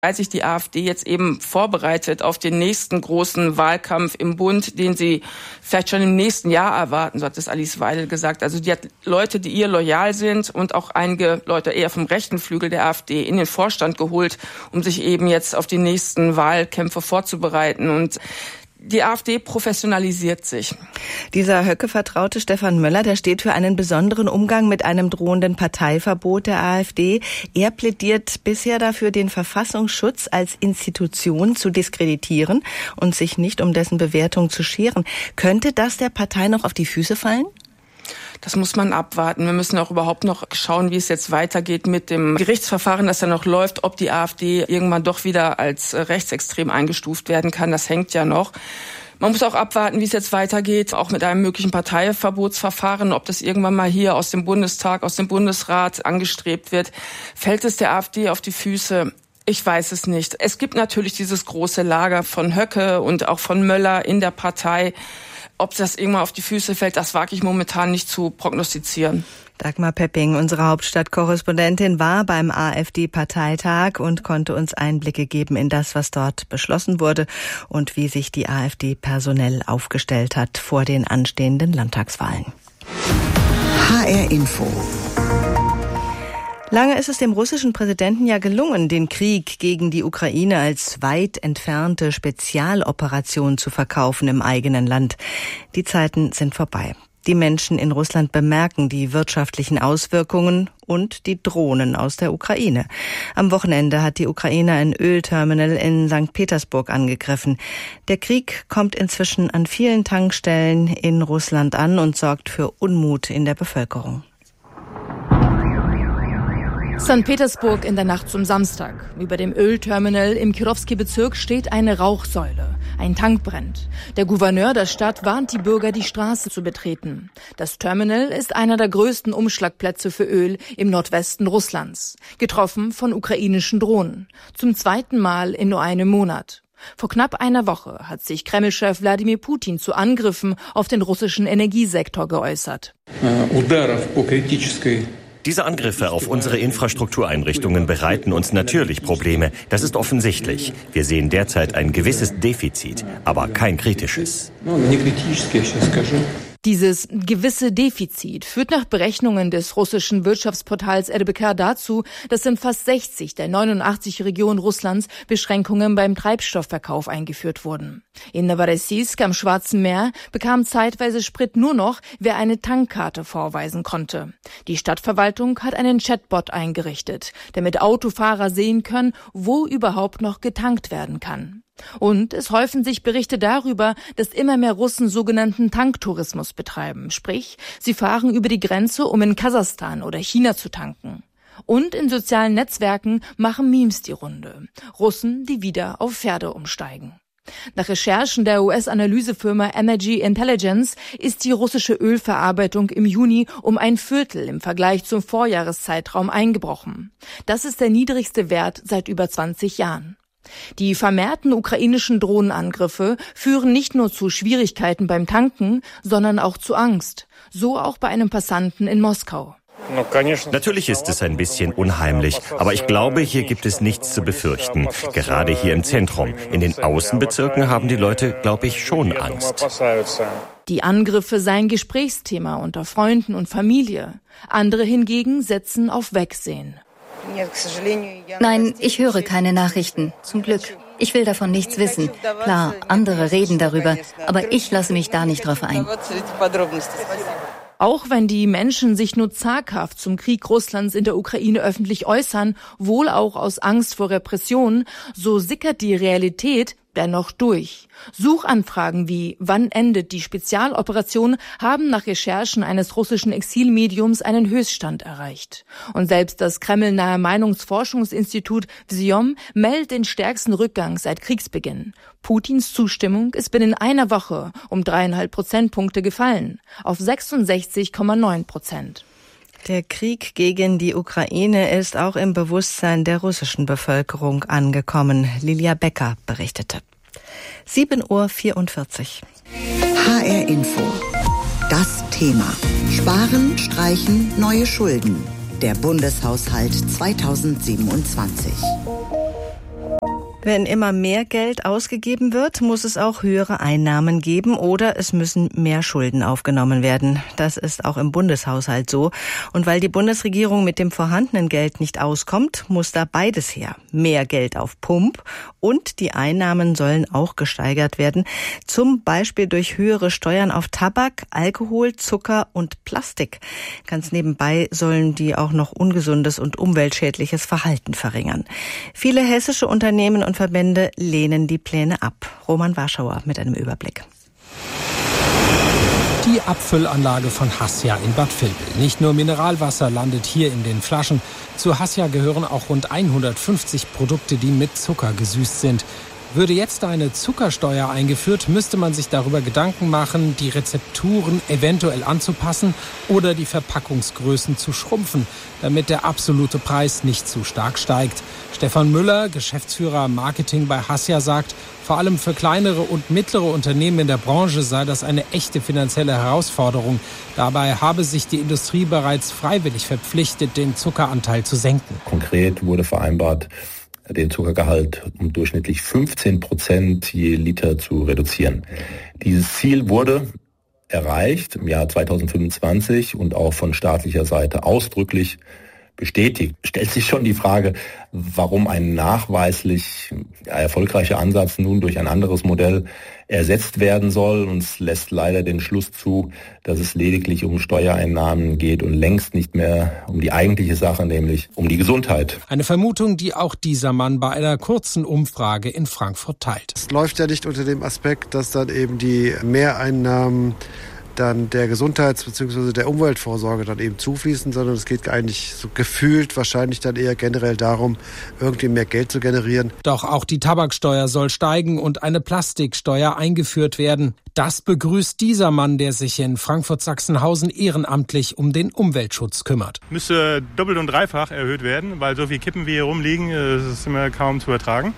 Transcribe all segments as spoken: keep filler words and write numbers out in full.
Als sich die AfD jetzt eben vorbereitet auf den nächsten großen Wahlkampf im Bund, den sie vielleicht schon im nächsten Jahr erwarten, so hat es Alice Weidel gesagt. Also die hat Leute, die ihr loyal sind und auch einige Leute eher vom rechten Flügel der AfD in den Vorstand geholt, um sich eben jetzt auf die nächsten Wahlkämpfe vorzubereiten. Und die AfD professionalisiert sich. Dieser Höcke-Vertraute Stefan Möller, der steht für einen besonderen Umgang mit einem drohenden Parteiverbot der AfD. Er plädiert bisher dafür, den Verfassungsschutz als Institution zu diskreditieren und sich nicht um dessen Bewertung zu scheren. Könnte das der Partei noch auf die Füße fallen? Das muss man abwarten. Wir müssen auch überhaupt noch schauen, wie es jetzt weitergeht mit dem Gerichtsverfahren, das da noch läuft, ob die AfD irgendwann doch wieder als rechtsextrem eingestuft werden kann. Das hängt ja noch. Man muss auch abwarten, wie es jetzt weitergeht, auch mit einem möglichen Parteiverbotsverfahren, ob das irgendwann mal hier aus dem Bundestag, aus dem Bundesrat angestrebt wird. Fällt es der AfD auf die Füße? Ich weiß es nicht. Es gibt natürlich dieses große Lager von Höcke und auch von Möller in der Partei. Ob das irgendwann auf die Füße fällt, das wage ich momentan nicht zu prognostizieren. Dagmar Pepping, unsere Hauptstadtkorrespondentin, war beim AfD-Parteitag und konnte uns Einblicke geben in das, was dort beschlossen wurde und wie sich die AfD personell aufgestellt hat vor den anstehenden Landtagswahlen. H R Info. Lange ist es dem russischen Präsidenten ja gelungen, den Krieg gegen die Ukraine als weit entfernte Spezialoperation zu verkaufen im eigenen Land. Die Zeiten sind vorbei. Die Menschen in Russland bemerken die wirtschaftlichen Auswirkungen und die Drohnen aus der Ukraine. Am Wochenende hat die Ukraine ein Ölterminal in Sankt Petersburg angegriffen. Der Krieg kommt inzwischen an vielen Tankstellen in Russland an und sorgt für Unmut in der Bevölkerung. Sankt Petersburg in der Nacht zum Samstag. Über dem Ölterminal im Kirovski-Bezirk steht eine Rauchsäule. Ein Tank brennt. Der Gouverneur der Stadt warnt die Bürger, die Straße zu betreten. Das Terminal ist einer der größten Umschlagplätze für Öl im Nordwesten Russlands. Getroffen von ukrainischen Drohnen. Zum zweiten Mal in nur einem Monat. Vor knapp einer Woche hat sich Kreml-Chef Wladimir Putin zu Angriffen auf den russischen Energiesektor geäußert. Diese Angriffe auf unsere Infrastruktureinrichtungen bereiten uns natürlich Probleme. Das ist offensichtlich. Wir sehen derzeit ein gewisses Defizit, aber kein kritisches. Dieses gewisse Defizit führt nach Berechnungen des russischen Wirtschaftsportals R B K dazu, dass in fast sechzig der neunundachtzig Regionen Russlands Beschränkungen beim Treibstoffverkauf eingeführt wurden. In Novorossiysk am Schwarzen Meer bekam zeitweise Sprit nur noch, wer eine Tankkarte vorweisen konnte. Die Stadtverwaltung hat einen Chatbot eingerichtet, damit Autofahrer sehen können, wo überhaupt noch getankt werden kann. Und es häufen sich Berichte darüber, dass immer mehr Russen sogenannten Tanktourismus betreiben. Sprich, sie fahren über die Grenze, um in Kasachstan oder China zu tanken. Und in sozialen Netzwerken machen Memes die Runde. Russen, die wieder auf Pferde umsteigen. Nach Recherchen der U S-Analysefirma Energy Intelligence ist die russische Ölverarbeitung im Juni um ein Viertel im Vergleich zum Vorjahreszeitraum eingebrochen. Das ist der niedrigste Wert seit über zwanzig Jahren. Die vermehrten ukrainischen Drohnenangriffe führen nicht nur zu Schwierigkeiten beim Tanken, sondern auch zu Angst. So auch bei einem Passanten in Moskau. Natürlich ist es ein bisschen unheimlich, aber ich glaube, hier gibt es nichts zu befürchten. Gerade hier im Zentrum. In den Außenbezirken haben die Leute, glaube ich, schon Angst. Die Angriffe seien Gesprächsthema unter Freunden und Familie. Andere hingegen setzen auf Wegsehen. Nein, ich höre keine Nachrichten, zum Glück. Ich will davon nichts wissen. Klar, andere reden darüber, aber ich lasse mich da nicht drauf ein. Auch wenn die Menschen sich nur zaghaft zum Krieg Russlands in der Ukraine öffentlich äußern, wohl auch aus Angst vor Repression, so sickert die Realität dennoch durch. Suchanfragen wie "Wann endet die Spezialoperation" haben nach Recherchen eines russischen Exilmediums einen Höchststand erreicht. Und selbst das kremlnahe Meinungsforschungsinstitut Vsiom meldet den stärksten Rückgang seit Kriegsbeginn. Putins Zustimmung ist binnen einer Woche um dreieinhalb Prozentpunkte gefallen, auf sechsundsechzig Komma neun Prozent. Der Krieg gegen die Ukraine ist auch im Bewusstsein der russischen Bevölkerung angekommen. Lilia Becker berichtete. sieben Uhr vierundvierzig. H R Info. Das Thema. Sparen, streichen, neue Schulden. Der Bundeshaushalt zweitausendsiebenundzwanzig. Wenn immer mehr Geld ausgegeben wird, muss es auch höhere Einnahmen geben oder es müssen mehr Schulden aufgenommen werden. Das ist auch im Bundeshaushalt so. Und weil die Bundesregierung mit dem vorhandenen Geld nicht auskommt, muss da beides her. Mehr Geld auf Pump und die Einnahmen sollen auch gesteigert werden. Zum Beispiel durch höhere Steuern auf Tabak, Alkohol, Zucker und Plastik. Ganz nebenbei sollen die auch noch ungesundes und umweltschädliches Verhalten verringern. Viele hessische Unternehmen und Verbände lehnen die Pläne ab. Roman Warschauer mit einem Überblick. Die Abfüllanlage von Hassia in Bad Vilbel. Nicht nur Mineralwasser landet hier in den Flaschen. Zu Hassia gehören auch rund hundertfünfzig Produkte, die mit Zucker gesüßt sind. Würde jetzt eine Zuckersteuer eingeführt, müsste man sich darüber Gedanken machen, die Rezepturen eventuell anzupassen oder die Verpackungsgrößen zu schrumpfen, damit der absolute Preis nicht zu stark steigt. Stefan Müller, Geschäftsführer Marketing bei Hassia, sagt, vor allem für kleinere und mittlere Unternehmen in der Branche sei das eine echte finanzielle Herausforderung. Dabei habe sich die Industrie bereits freiwillig verpflichtet, den Zuckeranteil zu senken. Konkret wurde vereinbart, den Zuckergehalt um durchschnittlich fünfzehn Prozent je Liter zu reduzieren. Dieses Ziel wurde erreicht im Jahr zweitausendfünfundzwanzig und auch von staatlicher Seite ausdrücklich bestätigt. Stellt sich schon die Frage, warum ein nachweislich erfolgreicher Ansatz nun durch ein anderes Modell ersetzt werden soll. Uns lässt leider den Schluss zu, dass es lediglich um Steuereinnahmen geht und längst nicht mehr um die eigentliche Sache, nämlich um die Gesundheit. Eine Vermutung, die auch dieser Mann bei einer kurzen Umfrage in Frankfurt teilt. Es läuft ja nicht unter dem Aspekt, dass dann eben die Mehreinnahmen dann der Gesundheits- bzw. der Umweltvorsorge dann eben zufließen, sondern es geht eigentlich so gefühlt wahrscheinlich dann eher generell darum, irgendwie mehr Geld zu generieren. Doch auch die Tabaksteuer soll steigen und eine Plastiksteuer eingeführt werden. Das begrüßt dieser Mann, der sich in Frankfurt-Sachsenhausen ehrenamtlich um den Umweltschutz kümmert. Müsste doppelt und dreifach erhöht werden, weil so viel Kippen wie hier rumliegen, das ist immer kaum zu ertragen.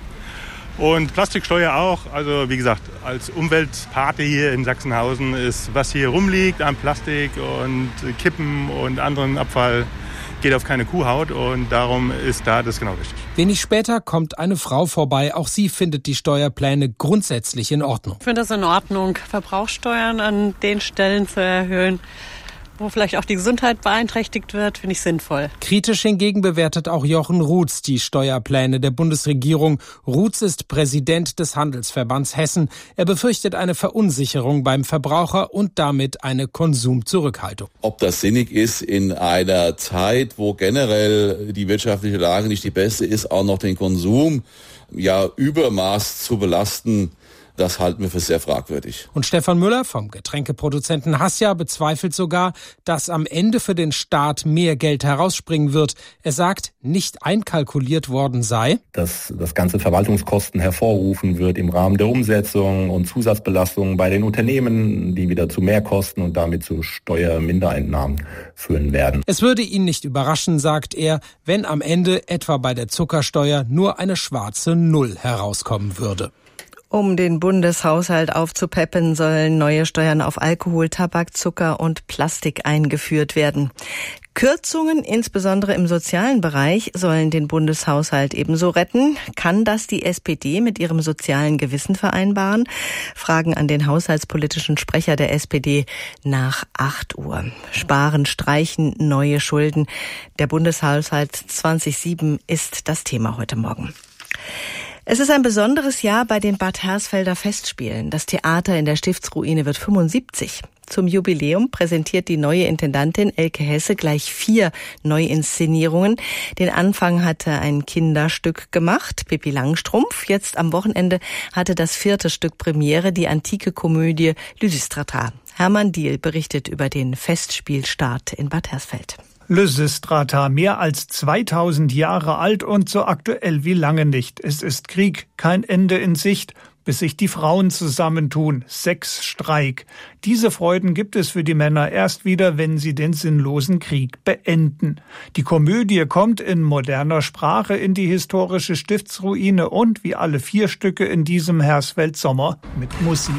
Und Plastiksteuer auch, also wie gesagt, als Umweltpate hier in Sachsenhausen ist, was hier rumliegt an Plastik und Kippen und anderen Abfall, geht auf keine Kuhhaut und darum ist da das genau richtig. Wenig später kommt eine Frau vorbei, auch sie findet die Steuerpläne grundsätzlich in Ordnung. Ich finde das in Ordnung, Verbrauchssteuern an den Stellen zu erhöhen, wo vielleicht auch die Gesundheit beeinträchtigt wird, finde ich sinnvoll. Kritisch hingegen bewertet auch Jochen Ruetz die Steuerpläne der Bundesregierung. Ruetz ist Präsident des Handelsverbands Hessen. Er befürchtet eine Verunsicherung beim Verbraucher und damit eine Konsumzurückhaltung. Ob das sinnig ist, in einer Zeit, wo generell die wirtschaftliche Lage nicht die beste ist, auch noch den Konsum ja Übermaß zu belasten, das halten wir für sehr fragwürdig. Und Stefan Müller vom Getränkeproduzenten Hassia bezweifelt sogar, dass am Ende für den Staat mehr Geld herausspringen wird. Er sagt, nicht einkalkuliert worden sei, dass das ganze Verwaltungskosten hervorrufen wird im Rahmen der Umsetzung und Zusatzbelastungen bei den Unternehmen, die wieder zu Mehrkosten und damit zu Steuermindereinnahmen führen werden. Es würde ihn nicht überraschen, sagt er, wenn am Ende etwa bei der Zuckersteuer nur eine schwarze Null herauskommen würde. Um den Bundeshaushalt aufzupeppen, sollen neue Steuern auf Alkohol, Tabak, Zucker und Plastik eingeführt werden. Kürzungen, insbesondere im sozialen Bereich, sollen den Bundeshaushalt ebenso retten. Kann das die S P D mit ihrem sozialen Gewissen vereinbaren? Fragen an den haushaltspolitischen Sprecher der S P D nach acht Uhr. Sparen, streichen, neue Schulden. Der Bundeshaushalt zweitausendsieben ist das Thema heute Morgen. Es ist ein besonderes Jahr bei den Bad Hersfelder Festspielen. Das Theater in der Stiftsruine wird fünfundsiebzig. Zum Jubiläum präsentiert die neue Intendantin Elke Hesse gleich vier Neuinszenierungen. Den Anfang hatte ein Kinderstück gemacht, Pippi Langstrumpf. Jetzt am Wochenende hatte das vierte Stück Premiere, die antike Komödie Lysistrata. Hermann Diehl berichtet über den Festspielstart in Bad Hersfeld. Lysistrata, mehr als zweitausend Jahre alt und so aktuell wie lange nicht. Es ist Krieg, kein Ende in Sicht, bis sich die Frauen zusammentun. Sexstreik. Diese Freuden gibt es für die Männer erst wieder, wenn sie den sinnlosen Krieg beenden. Die Komödie kommt in moderner Sprache in die historische Stiftsruine und wie alle vier Stücke in diesem Hersfeld Sommer mit Musik.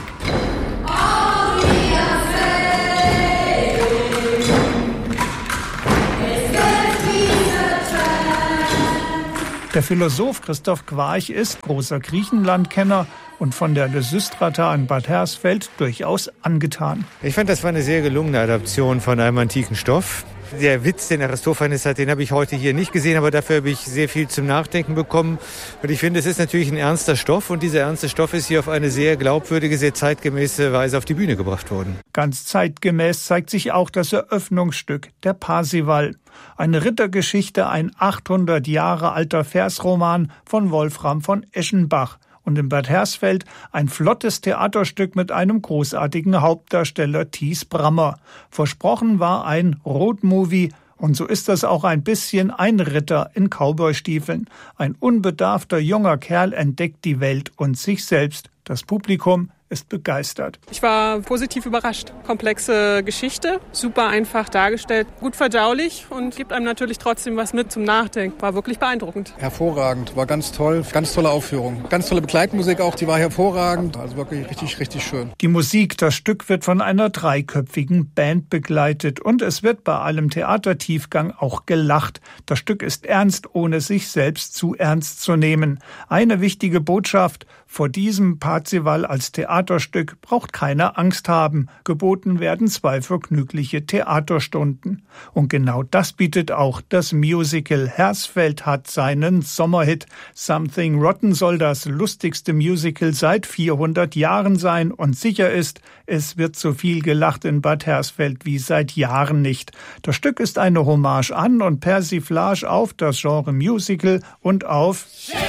Der Philosoph Christoph Quarch ist großer Griechenlandkenner und von der Lysistrata in Bad Hersfeld durchaus angetan. Ich fand, das war eine sehr gelungene Adaption von einem antiken Stoff. Der Witz, den Aristophanes hat, den habe ich heute hier nicht gesehen, aber dafür habe ich sehr viel zum Nachdenken bekommen. Und ich finde, es ist natürlich ein ernster Stoff und dieser ernste Stoff ist hier auf eine sehr glaubwürdige, sehr zeitgemäße Weise auf die Bühne gebracht worden. Ganz zeitgemäß zeigt sich auch das Eröffnungsstück, der Parsival. Eine Rittergeschichte, ein achthundert Jahre alter Versroman von Wolfram von Eschenbach. Und in Bad Hersfeld ein flottes Theaterstück mit einem großartigen Hauptdarsteller Thies Brammer. Versprochen war ein Roadmovie und so ist das auch ein bisschen ein Ritter in Cowboystiefeln. Ein unbedarfter junger Kerl entdeckt die Welt und sich selbst. Das Publikum ist begeistert. Ich war positiv überrascht. Komplexe Geschichte, super einfach dargestellt, gut verdaulich und gibt einem natürlich trotzdem was mit zum Nachdenken. War wirklich beeindruckend. Hervorragend, war ganz toll, ganz tolle Aufführung. Ganz tolle Begleitmusik auch, die war hervorragend, also wirklich richtig, richtig schön. Die Musik, das Stück wird von einer dreiköpfigen Band begleitet und es wird bei allem Theatertiefgang auch gelacht. Das Stück ist ernst, ohne sich selbst zu ernst zu nehmen. Eine wichtige Botschaft: Vor diesem Parzival als Theaterstück braucht keiner Angst haben. Geboten werden zwei vergnügliche Theaterstunden. Und genau das bietet auch das Musical. Hersfeld hat seinen Sommerhit. Something Rotten soll das lustigste Musical seit vierhundert Jahren sein. Und sicher ist, es wird so viel gelacht in Bad Hersfeld wie seit Jahren nicht. Das Stück ist eine Hommage an und Persiflage auf das Genre Musical und auf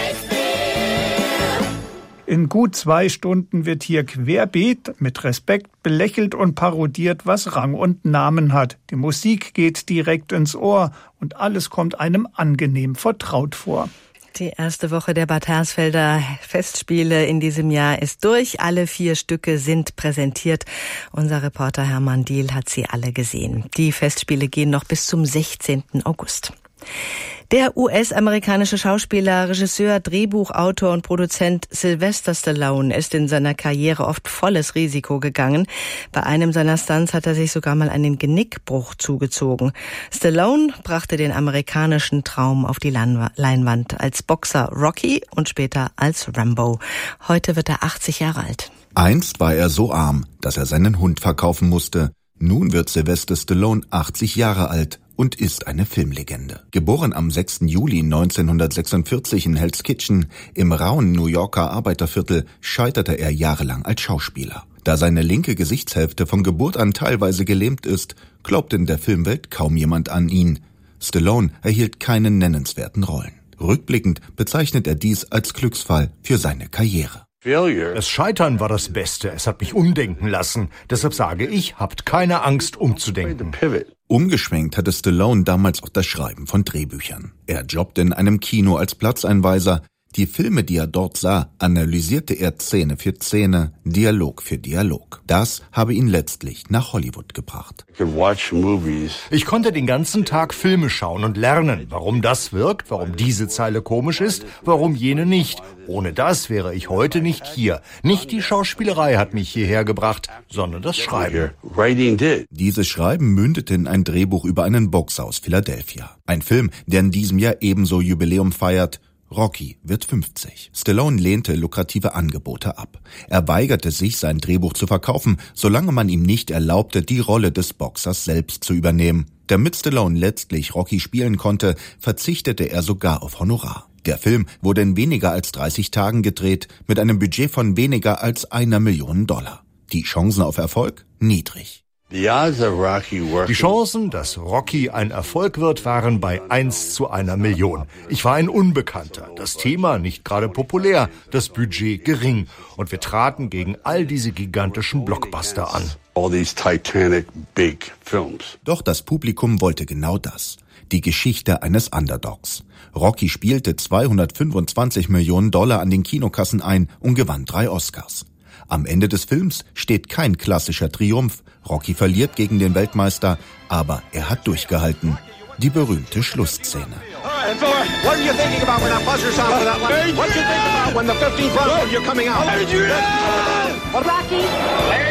In gut zwei Stunden wird hier querbeet, mit Respekt belächelt und parodiert, was Rang und Namen hat. Die Musik geht direkt ins Ohr und alles kommt einem angenehm vertraut vor. Die erste Woche der Bad Hersfelder Festspiele in diesem Jahr ist durch. Alle vier Stücke sind präsentiert. Unser Reporter Hermann Diehl hat sie alle gesehen. Die Festspiele gehen noch bis zum sechzehnten August. Der U S-amerikanische Schauspieler, Regisseur, Drehbuchautor und Produzent Sylvester Stallone ist in seiner Karriere oft volles Risiko gegangen. Bei einem seiner Stunts hat er sich sogar mal einen Genickbruch zugezogen. Stallone brachte den amerikanischen Traum auf die Leinwand als Boxer Rocky und später als Rambo. Heute wird er achtzig Jahre alt. Einst war er so arm, dass er seinen Hund verkaufen musste. Nun wird Sylvester Stallone achtzig Jahre alt und ist eine Filmlegende. Geboren am sechsten Juli neunzehnhundertsechsundvierzig in Hell's Kitchen im rauen New Yorker Arbeiterviertel, scheiterte er jahrelang als Schauspieler. Da seine linke Gesichtshälfte von Geburt an teilweise gelähmt ist, glaubt in der Filmwelt kaum jemand an ihn. Stallone erhielt keine nennenswerten Rollen. Rückblickend bezeichnet er dies als Glücksfall für seine Karriere. Das Scheitern war das Beste. Es hat mich umdenken lassen. Deshalb sage ich, habt keine Angst, umzudenken. Umgeschwenkt hatte Stallone damals auch das Schreiben von Drehbüchern. Er jobbte in einem Kino als Platzeinweiser. Die Filme, die er dort sah, analysierte er Szene für Szene, Dialog für Dialog. Das habe ihn letztlich nach Hollywood gebracht. Ich konnte den ganzen Tag Filme schauen und lernen, warum das wirkt, warum diese Zeile komisch ist, warum jene nicht. Ohne das wäre ich heute nicht hier. Nicht die Schauspielerei hat mich hierher gebracht, sondern das Schreiben. Dieses Schreiben mündete in ein Drehbuch über einen Boxer aus Philadelphia. Ein Film, der in diesem Jahr ebenso Jubiläum feiert. Rocky wird fünfzig. Stallone lehnte lukrative Angebote ab. Er weigerte sich, sein Drehbuch zu verkaufen, solange man ihm nicht erlaubte, die Rolle des Boxers selbst zu übernehmen. Damit Stallone letztlich Rocky spielen konnte, verzichtete er sogar auf Honorar. Der Film wurde in weniger als dreißig Tagen gedreht, mit einem Budget von weniger als einer Million Dollar. Die Chancen auf Erfolg? Niedrig. Die Chancen, dass Rocky ein Erfolg wird, waren bei eins zu einer Million. Ich war ein Unbekannter, das Thema nicht gerade populär, das Budget gering. Und wir traten gegen all diese gigantischen Blockbuster an. Doch das Publikum wollte genau das. Die Geschichte eines Underdogs. Rocky spielte zweihundertfünfundzwanzig Millionen Dollar an den Kinokassen ein und gewann drei Oscars. Am Ende des Films steht kein klassischer Triumph. Rocky verliert gegen den Weltmeister, aber er hat durchgehalten. Die berühmte Schlussszene.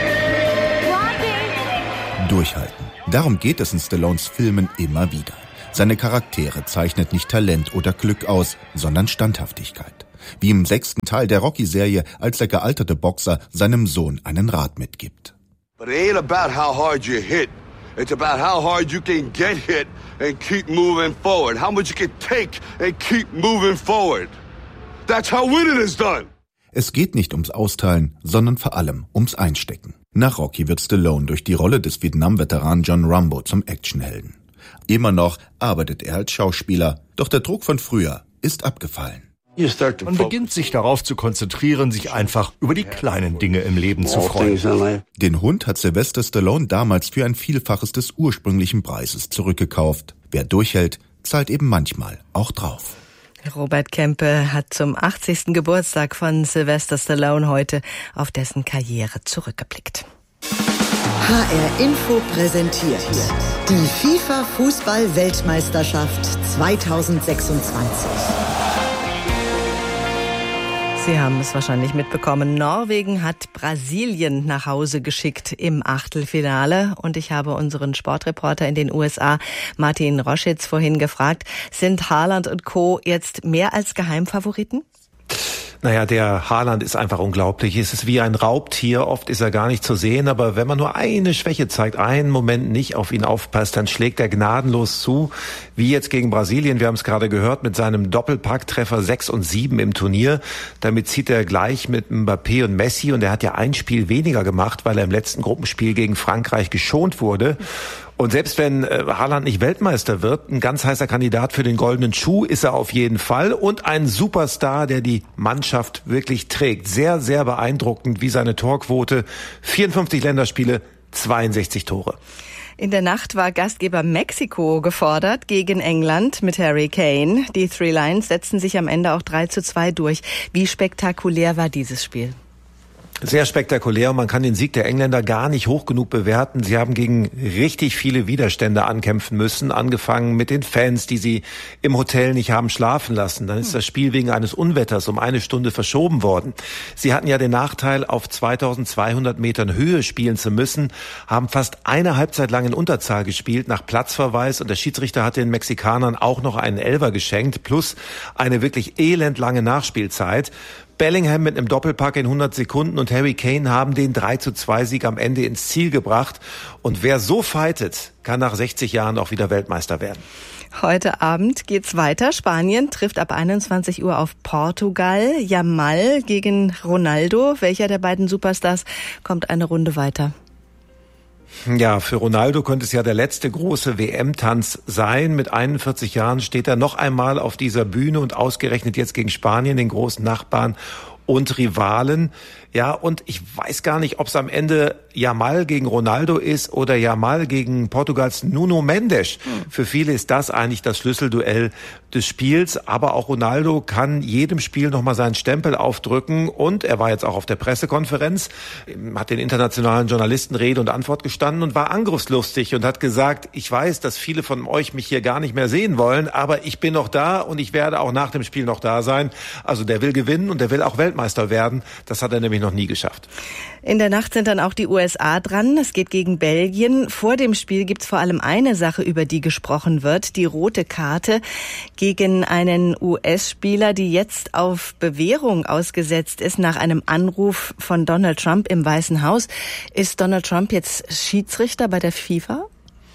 Durchhalten. Darum geht es in Stallones Filmen immer wieder. Seine Charaktere zeichnet nicht Talent oder Glück aus, sondern Standhaftigkeit. Wie im sechsten Teil der Rocky-Serie, als der gealterte Boxer seinem Sohn einen Rat mitgibt. But it ain't about how hard you hit. It's about how hard you can get hit and keep moving forward. How much you can take and keep moving forward. That's how winning is done. Es geht nicht ums Austeilen, sondern vor allem ums Einstecken. Nach Rocky wird Stallone durch die Rolle des Vietnam-Veteranen John Rambo zum Actionhelden. Immer noch arbeitet er als Schauspieler, doch der Druck von früher ist abgefallen. Man beginnt sich darauf zu konzentrieren, sich einfach über die kleinen Dinge im Leben zu freuen. Den Hund hat Sylvester Stallone damals für ein Vielfaches des ursprünglichen Preises zurückgekauft. Wer durchhält, zahlt eben manchmal auch drauf. Robert Kempe hat zum achtzigsten Geburtstag von Sylvester Stallone heute auf dessen Karriere zurückgeblickt. H R Info präsentiert die FIFA-Fußball-Weltmeisterschaft zweitausendsechsundzwanzig. Sie haben es wahrscheinlich mitbekommen. Norwegen hat Brasilien nach Hause geschickt im Achtelfinale. Und ich habe unseren Sportreporter in den U S A, Martin Roschitz, vorhin gefragt, sind Haaland und Co. jetzt mehr als Geheimfavoriten? Naja, der Haaland ist einfach unglaublich. Es ist wie ein Raubtier. Oft ist er gar nicht zu sehen. Aber wenn man nur eine Schwäche zeigt, einen Moment nicht auf ihn aufpasst, dann schlägt er gnadenlos zu. Wie jetzt gegen Brasilien. Wir haben es gerade gehört mit seinem Doppelpacktreffer sechs und sieben im Turnier. Damit zieht er gleich mit Mbappé und Messi. Und er hat ja ein Spiel weniger gemacht, weil er im letzten Gruppenspiel gegen Frankreich geschont wurde. Und selbst wenn äh, Haaland nicht Weltmeister wird, ein ganz heißer Kandidat für den goldenen Schuh ist er auf jeden Fall und ein Superstar, der die Mannschaft wirklich trägt. Sehr, sehr beeindruckend, wie seine Torquote. vierundfünfzig Länderspiele, zweiundsechzig Tore. In der Nacht war Gastgeber Mexiko gefordert gegen England mit Harry Kane. Die Three Lions setzten sich am Ende auch drei zu zwei durch. Wie spektakulär war dieses Spiel? Sehr spektakulär und man kann den Sieg der Engländer gar nicht hoch genug bewerten. Sie haben gegen richtig viele Widerstände ankämpfen müssen, angefangen mit den Fans, die sie im Hotel nicht haben schlafen lassen. Dann ist das Spiel wegen eines Unwetters um eine Stunde verschoben worden. Sie hatten ja den Nachteil, auf zweitausendzweihundert Metern Höhe spielen zu müssen, haben fast eine Halbzeit lang in Unterzahl gespielt nach Platzverweis und der Schiedsrichter hat den Mexikanern auch noch einen Elfer geschenkt, plus eine wirklich elendlange Nachspielzeit. Bellingham mit einem Doppelpack in hundert Sekunden und Harry Kane haben den drei zu zwei Sieg am Ende ins Ziel gebracht. Und wer so fightet, kann nach sechzig Jahren auch wieder Weltmeister werden. Heute Abend geht's weiter. Spanien trifft ab einundzwanzig Uhr auf Portugal. Yamal gegen Ronaldo. Welcher der beiden Superstars kommt eine Runde weiter? Ja, für Ronaldo könnte es ja der letzte große W M-Tanz sein. Mit einundvierzig Jahren steht er noch einmal auf dieser Bühne und ausgerechnet jetzt gegen Spanien, den großen Nachbarn und Rivalen. Ja, und ich weiß gar nicht, ob es am Ende Yamal gegen Ronaldo ist oder Yamal gegen Portugals Nuno Mendes. Hm. Für viele ist das eigentlich das Schlüsselduell des Spiels. Aber auch Ronaldo kann jedem Spiel nochmal seinen Stempel aufdrücken. Und er war jetzt auch auf der Pressekonferenz, hat den internationalen Journalisten Rede und Antwort gestanden und war angriffslustig und hat gesagt, ich weiß, dass viele von euch mich hier gar nicht mehr sehen wollen, aber ich bin noch da und ich werde auch nach dem Spiel noch da sein. Also der will gewinnen und der will auch Weltmeister werden. Das hat er nämlich noch nie geschafft. In der Nacht sind dann auch die U S A dran. Es geht gegen Belgien. Vor dem Spiel gibt es vor allem eine Sache, über die gesprochen wird. Die rote Karte gegen einen U S-Spieler, die jetzt auf Bewährung ausgesetzt ist nach einem Anruf von Donald Trump im Weißen Haus. Ist Donald Trump jetzt Schiedsrichter bei der FIFA?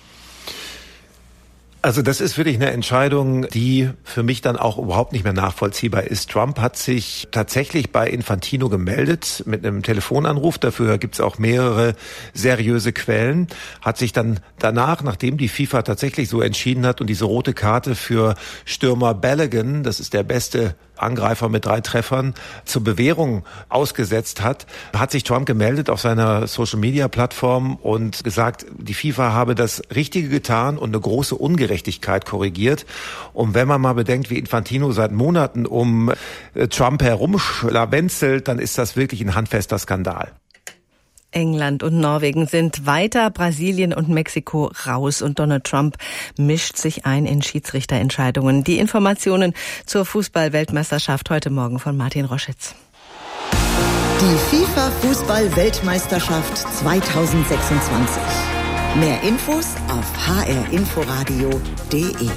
Also das ist wirklich eine Entscheidung, die für mich dann auch überhaupt nicht mehr nachvollziehbar ist. Trump hat sich tatsächlich bei Infantino gemeldet mit einem Telefonanruf. Dafür gibt es auch mehrere seriöse Quellen. Hat sich dann danach, nachdem die FIFA tatsächlich so entschieden hat und diese rote Karte für Stürmer Balogun, das ist der beste Angreifer mit drei Treffern, zur Bewährung ausgesetzt hat, hat sich Trump gemeldet auf seiner Social-Media-Plattform und gesagt, die FIFA habe das Richtige getan und eine große Ungerechtigkeit korrigiert. Und wenn man mal bedenkt, wie Infantino seit Monaten um Trump herumschlawenzelt, dann ist das wirklich ein handfester Skandal. England und Norwegen sind weiter, Brasilien und Mexiko raus und Donald Trump mischt sich ein in Schiedsrichterentscheidungen. Die Informationen zur Fußball-Weltmeisterschaft heute Morgen von Martin Roschitz. Die FIFA-Fußball-Weltmeisterschaft zweitausendsechsundzwanzig. Mehr Infos auf h r inforadio punkt d e.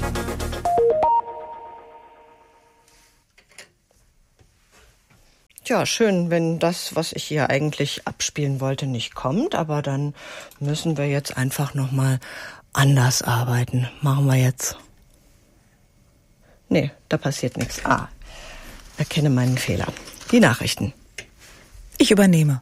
Ja, schön, wenn das, was ich hier eigentlich abspielen wollte, nicht kommt. Aber dann müssen wir jetzt einfach nochmal anders arbeiten. Machen wir jetzt. Nee, da passiert nichts. Ah, erkenne meinen Fehler. Die Nachrichten. Ich übernehme.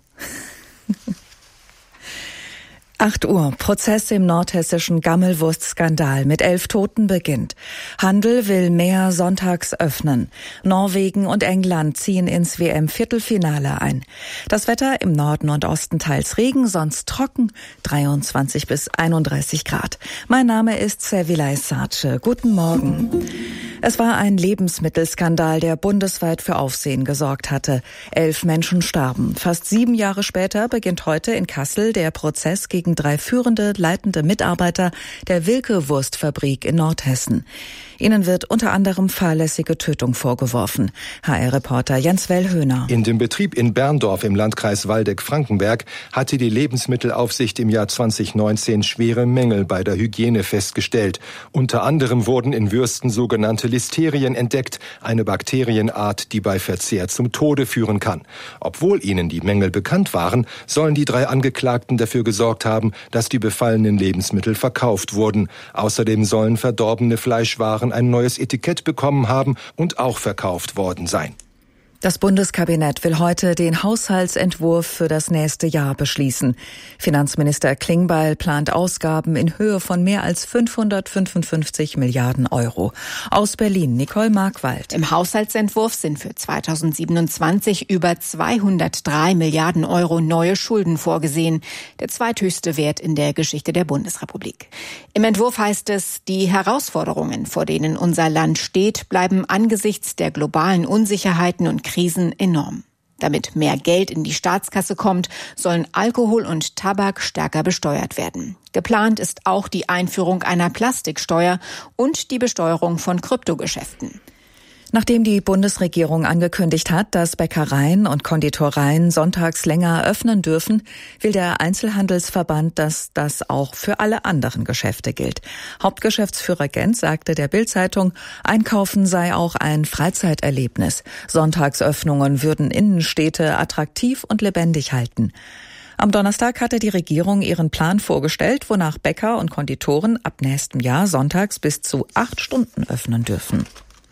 acht Uhr. Prozess im nordhessischen Gammelwurst-Skandal mit elf Toten beginnt. Handel will mehr sonntags öffnen. Norwegen und England ziehen ins W M-Viertelfinale ein. Das Wetter im Norden und Osten teils Regen, sonst trocken, dreiundzwanzig bis einunddreißig Grad. Mein Name ist Servilay Sace. Guten Morgen. Es war ein Lebensmittelskandal, der bundesweit für Aufsehen gesorgt hatte. Elf Menschen starben. Fast sieben Jahre später beginnt heute in Kassel der Prozess gegen drei führende, leitende Mitarbeiter der Wilke-Wurstfabrik in Nordhessen. Ihnen wird unter anderem fahrlässige Tötung vorgeworfen. H R-Reporter Jens Wellhöhner. In dem Betrieb in Berndorf im Landkreis Waldeck-Frankenberg hatte die Lebensmittelaufsicht im Jahr zweitausendneunzehn schwere Mängel bei der Hygiene festgestellt. Unter anderem wurden in Würsten sogenannte Listerien entdeckt, eine Bakterienart, die bei Verzehr zum Tode führen kann. Obwohl ihnen die Mängel bekannt waren, sollen die drei Angeklagten dafür gesorgt haben, dass die befallenen Lebensmittel verkauft wurden. Außerdem sollen verdorbene Fleischwaren ein neues Etikett bekommen haben und auch verkauft worden sein. Das Bundeskabinett will heute den Haushaltsentwurf für das nächste Jahr beschließen. Finanzminister Klingbeil plant Ausgaben in Höhe von mehr als fünfhundertfünfundfünfzig Milliarden Euro. Aus Berlin, Nicole Markwald. Im Haushaltsentwurf sind für zweitausendsiebenundzwanzig über zweihundertdrei Milliarden Euro neue Schulden vorgesehen. Der zweithöchste Wert in der Geschichte der Bundesrepublik. Im Entwurf heißt es, die Herausforderungen, vor denen unser Land steht, bleiben angesichts der globalen Unsicherheiten und Krisen enorm. Damit mehr Geld in die Staatskasse kommt, sollen Alkohol und Tabak stärker besteuert werden. Geplant ist auch die Einführung einer Plastiksteuer und die Besteuerung von Kryptogeschäften. Nachdem die Bundesregierung angekündigt hat, dass Bäckereien und Konditoreien sonntags länger öffnen dürfen, will der Einzelhandelsverband, dass das auch für alle anderen Geschäfte gilt. Hauptgeschäftsführer Gent sagte der Bild-Zeitung, Einkaufen sei auch ein Freizeiterlebnis. Sonntagsöffnungen würden Innenstädte attraktiv und lebendig halten. Am Donnerstag hatte die Regierung ihren Plan vorgestellt, wonach Bäcker und Konditoren ab nächstem Jahr sonntags bis zu acht Stunden öffnen dürfen.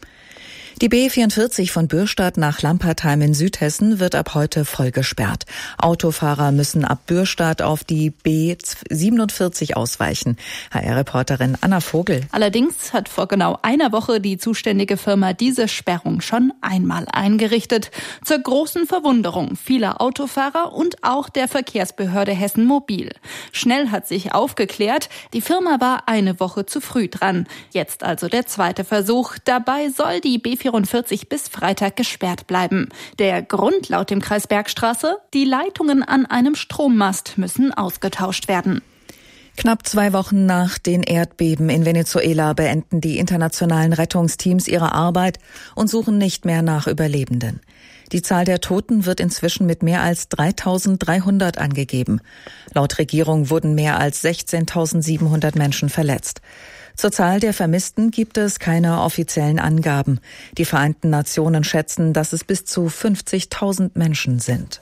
Die B vierundvierzig von Bürstadt nach Lampertheim in Südhessen wird ab heute voll gesperrt. Autofahrer müssen ab Bürstadt auf die B siebenundvierzig ausweichen. H R-Reporterin Anna Vogel. Allerdings hat vor genau einer Woche die zuständige Firma diese Sperrung schon einmal eingerichtet. Zur großen Verwunderung vieler Autofahrer und auch der Verkehrsbehörde Hessen Mobil. Schnell hat sich aufgeklärt, die Firma war eine Woche zu früh dran. Jetzt also der zweite Versuch. Dabei soll die B vierundvierzig bis Freitag gesperrt bleiben. Der Grund laut dem Kreis Bergstraße: die Leitungen an einem Strommast müssen ausgetauscht werden. Knapp zwei Wochen nach den Erdbeben in Venezuela beenden die internationalen Rettungsteams ihre Arbeit und suchen nicht mehr nach Überlebenden. Die Zahl der Toten wird inzwischen mit mehr als dreitausenddreihundert angegeben. Laut Regierung wurden mehr als sechzehntausendsiebenhundert Menschen verletzt. Zur Zahl der Vermissten gibt es keine offiziellen Angaben. Die Vereinten Nationen schätzen, dass es bis zu fünfzigtausend Menschen sind.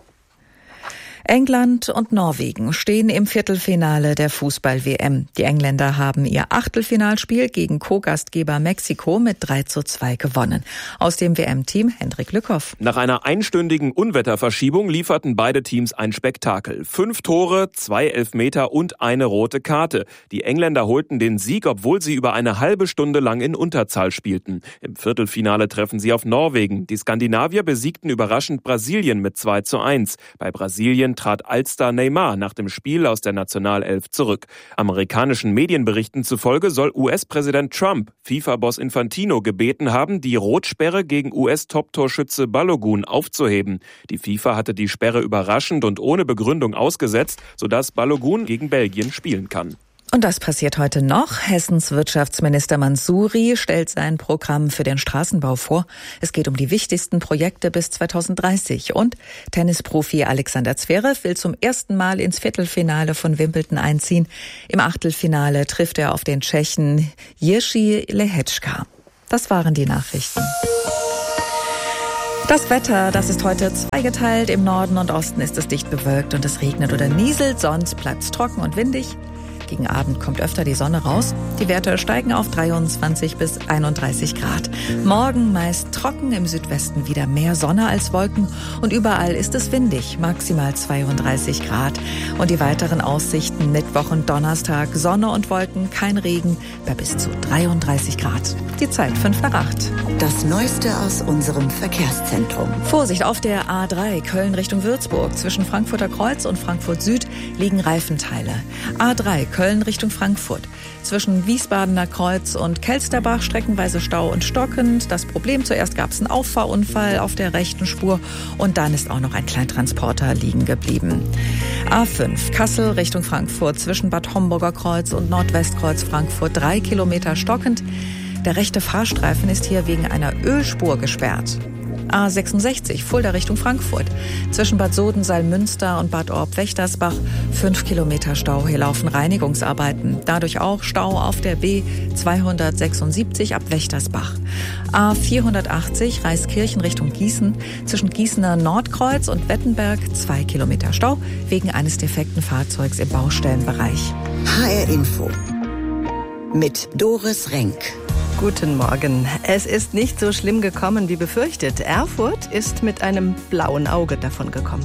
England und Norwegen stehen im Viertelfinale der Fußball-W M. Die Engländer haben ihr Achtelfinalspiel gegen Co-Gastgeber Mexiko mit drei zu zwei gewonnen. Aus dem W M-Team Hendrik Lückhoff. Nach einer einstündigen Unwetterverschiebung lieferten beide Teams ein Spektakel. Fünf Tore, zwei Elfmeter und eine rote Karte. Die Engländer holten den Sieg, obwohl sie über eine halbe Stunde lang in Unterzahl spielten. Im Viertelfinale treffen sie auf Norwegen. Die Skandinavier besiegten überraschend Brasilien mit zwei zu eins. Bei Brasilien trat Allstar Neymar nach dem Spiel aus der Nationalelf zurück. Amerikanischen Medienberichten zufolge soll U S-Präsident Trump FIFA-Boss Infantino gebeten haben, die Rotsperre gegen U S-Top-Torschütze Balogun aufzuheben. Die FIFA hatte die Sperre überraschend und ohne Begründung ausgesetzt, sodass Balogun gegen Belgien spielen kann. Und das passiert heute noch. Hessens Wirtschaftsminister Mansouri stellt sein Programm für den Straßenbau vor. Es geht um die wichtigsten Projekte bis zweitausenddreißig. Und Tennisprofi Alexander Zverev will zum ersten Mal ins Viertelfinale von Wimbledon einziehen. Im Achtelfinale trifft er auf den Tschechen Jiří Lehečka. Das waren die Nachrichten. Das Wetter, das ist heute zweigeteilt. Im Norden und Osten ist es dicht bewölkt und es regnet oder nieselt. Sonst bleibt es trocken und windig. Gegen Abend kommt öfter die Sonne raus. Die Werte steigen auf dreiundzwanzig bis einunddreißig Grad. Morgen meist trocken, im Südwesten wieder mehr Sonne als Wolken. Und überall ist es windig, maximal zweiunddreißig Grad. Und die weiteren Aussichten Mittwoch und Donnerstag, Sonne und Wolken, kein Regen, bei bis zu dreiunddreißig Grad. Die Zeit fünf nach acht. Das Neueste aus unserem Verkehrszentrum. Vorsicht, auf der A drei Köln Richtung Würzburg. Zwischen Frankfurter Kreuz und Frankfurt Süd liegen Reifenteile. A drei Köln Richtung Frankfurt. Zwischen Wiesbadener Kreuz und Kelsterbach streckenweise Stau und stockend. Das Problem, zuerst gab es einen Auffahrunfall auf der rechten Spur und dann ist auch noch ein Kleintransporter liegen geblieben. A fünf Kassel Richtung Frankfurt zwischen Bad Homburger Kreuz und Nordwestkreuz Frankfurt drei Kilometer stockend. Der rechte Fahrstreifen ist hier wegen einer Ölspur gesperrt. A sechsundsechzig Fulda Richtung Frankfurt. Zwischen Bad Soden, Salmünster und Bad Orb-Wächtersbach fünf Kilometer Stau. Hier laufen Reinigungsarbeiten. Dadurch auch Stau auf der B zweihundertsechsundsiebzig ab Wächtersbach. A vierhundertachtzig Reiskirchen Richtung Gießen. Zwischen Gießener Nordkreuz und Wettenberg zwei Kilometer Stau wegen eines defekten Fahrzeugs im Baustellenbereich. H R Info mit Doris Renk. Guten Morgen. Es ist nicht so schlimm gekommen wie befürchtet. Erfurt ist mit einem blauen Auge davongekommen.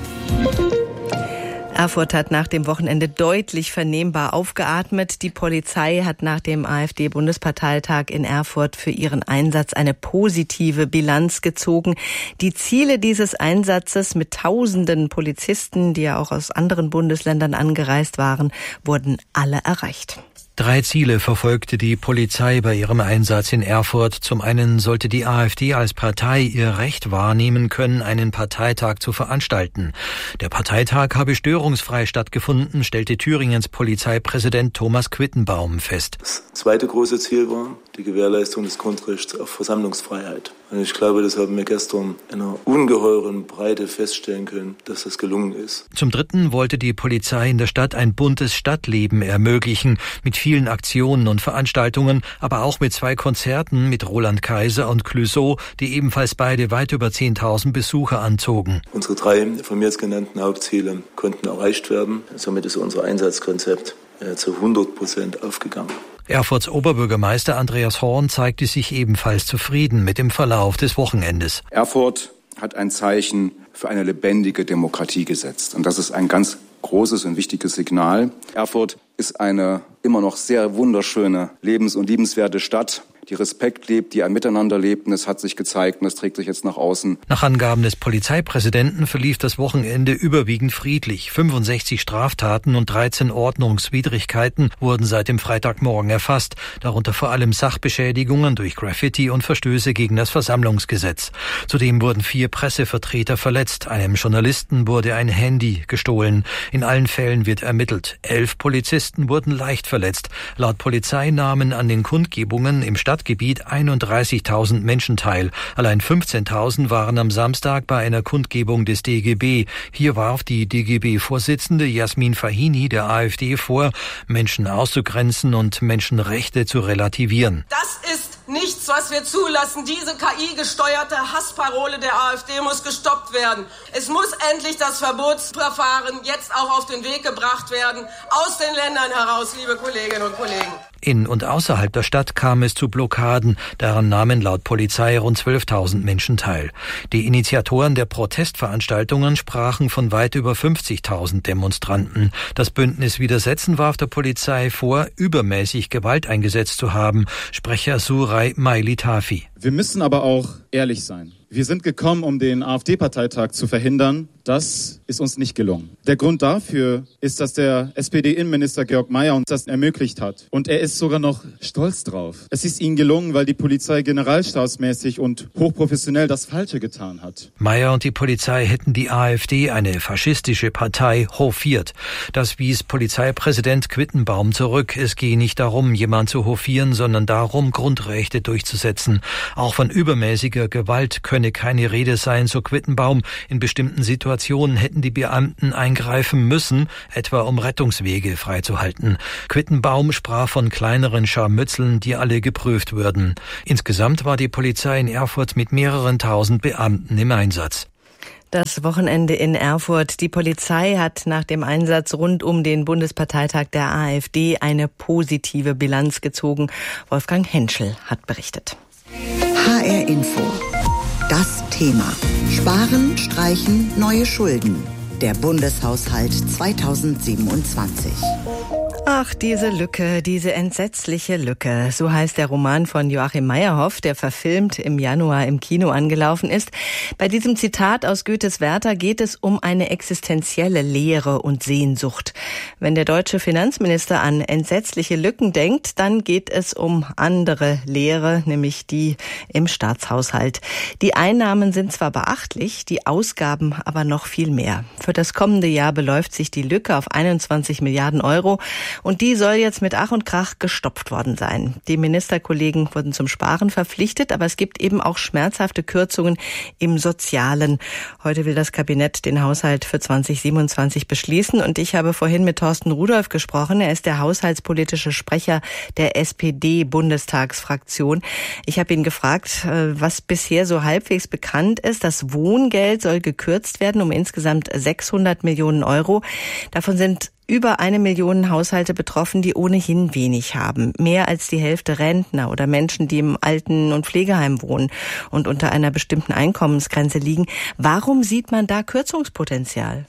Erfurt hat nach dem Wochenende deutlich vernehmbar aufgeatmet. Die Polizei hat nach dem AfD-Bundesparteitag in Erfurt für ihren Einsatz eine positive Bilanz gezogen. Die Ziele dieses Einsatzes mit tausenden Polizisten, die ja auch aus anderen Bundesländern angereist waren, wurden alle erreicht. Drei Ziele verfolgte die Polizei bei ihrem Einsatz in Erfurt. Zum einen sollte die AfD als Partei ihr Recht wahrnehmen können, einen Parteitag zu veranstalten. Der Parteitag habe störungsfrei stattgefunden, stellte Thüringens Polizeipräsident Thomas Quittenbaum fest. Das zweite große Ziel war die Gewährleistung des Grundrechts auf Versammlungsfreiheit. Und ich glaube, das haben wir gestern in einer ungeheuren Breite feststellen können, dass das gelungen ist. Zum dritten wollte die Polizei in der Stadt ein buntes Stadtleben ermöglichen, mit vielen Aktionen und Veranstaltungen, aber auch mit zwei Konzerten mit Roland Kaiser und Clouseau, die ebenfalls beide weit über zehntausend Besucher anzogen. Unsere drei von mir jetzt genannten Hauptziele konnten erreicht werden. Somit ist unser Einsatzkonzept zu hundert Prozent aufgegangen. Erfurts Oberbürgermeister Andreas Horn zeigte sich ebenfalls zufrieden mit dem Verlauf des Wochenendes. Erfurt hat ein Zeichen für eine lebendige Demokratie gesetzt. Und das ist ein ganz großes und wichtiges Signal. Erfurt ist eine immer noch sehr wunderschöne, lebens- und liebenswerte Stadt, die Respekt lebt, die ein Miteinander lebt. Und es hat sich gezeigt und es trägt sich jetzt nach außen. Nach Angaben des Polizeipräsidenten verlief das Wochenende überwiegend friedlich. fünfundsechzig Straftaten und dreizehn Ordnungswidrigkeiten wurden seit dem Freitagmorgen erfasst, darunter vor allem Sachbeschädigungen durch Graffiti und Verstöße gegen das Versammlungsgesetz. Zudem wurden vier Pressevertreter verletzt. Einem Journalisten wurde ein Handy gestohlen. In allen Fällen wird ermittelt. Elf Polizisten wurden leicht verletzt. Laut Polizei nahmen an den Kundgebungen im Stadtgebiet einunddreißigtausend Menschen teil. Allein fünfzehntausend waren am Samstag bei einer Kundgebung des D G B. Hier warf die D G B-Vorsitzende Jasmin Fahini der AfD vor, Menschen auszugrenzen und Menschenrechte zu relativieren. Das ist nichts, was wir zulassen. Diese K I-gesteuerte Hassparole der AfD muss gestoppt werden. Es muss endlich das Verbotsverfahren jetzt auch auf den Weg gebracht werden, aus den Ländern heraus, liebe Kolleginnen und Kollegen. In und außerhalb der Stadt kam es zu Blockaden. Daran nahmen laut Polizei rund zwölftausend Menschen teil. Die Initiatoren der Protestveranstaltungen sprachen von weit über fünfzigtausend Demonstranten. Das Bündnis Widersetzen warf der Polizei vor, übermäßig Gewalt eingesetzt zu haben. Sprecher Suray Mailitafi. Wir müssen aber auch ehrlich sein. Wir sind gekommen, um den AfD-Parteitag zu verhindern. Das ist uns nicht gelungen. Der Grund dafür ist, dass der S P D-Innenminister Georg Mayer uns das ermöglicht hat. Und er ist sogar noch stolz drauf. Es ist ihnen gelungen, weil die Polizei generalstabsmäßig und hochprofessionell das Falsche getan hat. Mayer und die Polizei hätten die AfD, eine faschistische Partei, hofiert. Das wies Polizeipräsident Quittenbaum zurück. Es gehe nicht darum, jemand zu hofieren, sondern darum, Grundrechte durchzusetzen. Auch von übermäßiger Gewalt könne keine Rede sein, so Quittenbaum. In bestimmten Situationen hätten die Beamten eingreifen müssen, etwa um Rettungswege freizuhalten. Quittenbaum sprach von kleineren Scharmützeln, die alle geprüft würden. Insgesamt war die Polizei in Erfurt mit mehreren tausend Beamten im Einsatz. Das Wochenende in Erfurt. Die Polizei hat nach dem Einsatz rund um den Bundesparteitag der AfD eine positive Bilanz gezogen. Wolfgang Henschel hat berichtet. H R Info. Das Thema. Sparen, streichen, neue Schulden. Der Bundeshaushalt zweitausendsiebenundzwanzig. Ach, diese Lücke, diese entsetzliche Lücke. So heißt der Roman von Joachim Meyerhoff, der verfilmt im Januar im Kino angelaufen ist. Bei diesem Zitat aus Goethes Werther geht es um eine existenzielle Leere und Sehnsucht. Wenn der deutsche Finanzminister an entsetzliche Lücken denkt, dann geht es um andere Leere, nämlich die im Staatshaushalt. Die Einnahmen sind zwar beachtlich, die Ausgaben aber noch viel mehr. Für das kommende Jahr beläuft sich die Lücke auf einundzwanzig Milliarden Euro. Und die soll jetzt mit Ach und Krach gestopft worden sein. Die Ministerkollegen wurden zum Sparen verpflichtet, aber es gibt eben auch schmerzhafte Kürzungen im Sozialen. Heute will das Kabinett den Haushalt für zweitausendsiebenundzwanzig beschließen und ich habe vorhin mit Thorsten Rudolph gesprochen. Er ist der haushaltspolitische Sprecher der S P D-Bundestagsfraktion. Ich habe ihn gefragt, was bisher so halbwegs bekannt ist. Das Wohngeld soll gekürzt werden um insgesamt sechshundert Millionen Euro. Davon sind über eine Million Haushalte betroffen, die ohnehin wenig haben. Mehr als die Hälfte Rentner oder Menschen, die im Alten- und Pflegeheim wohnen und unter einer bestimmten Einkommensgrenze liegen. Warum sieht man da Kürzungspotenzial?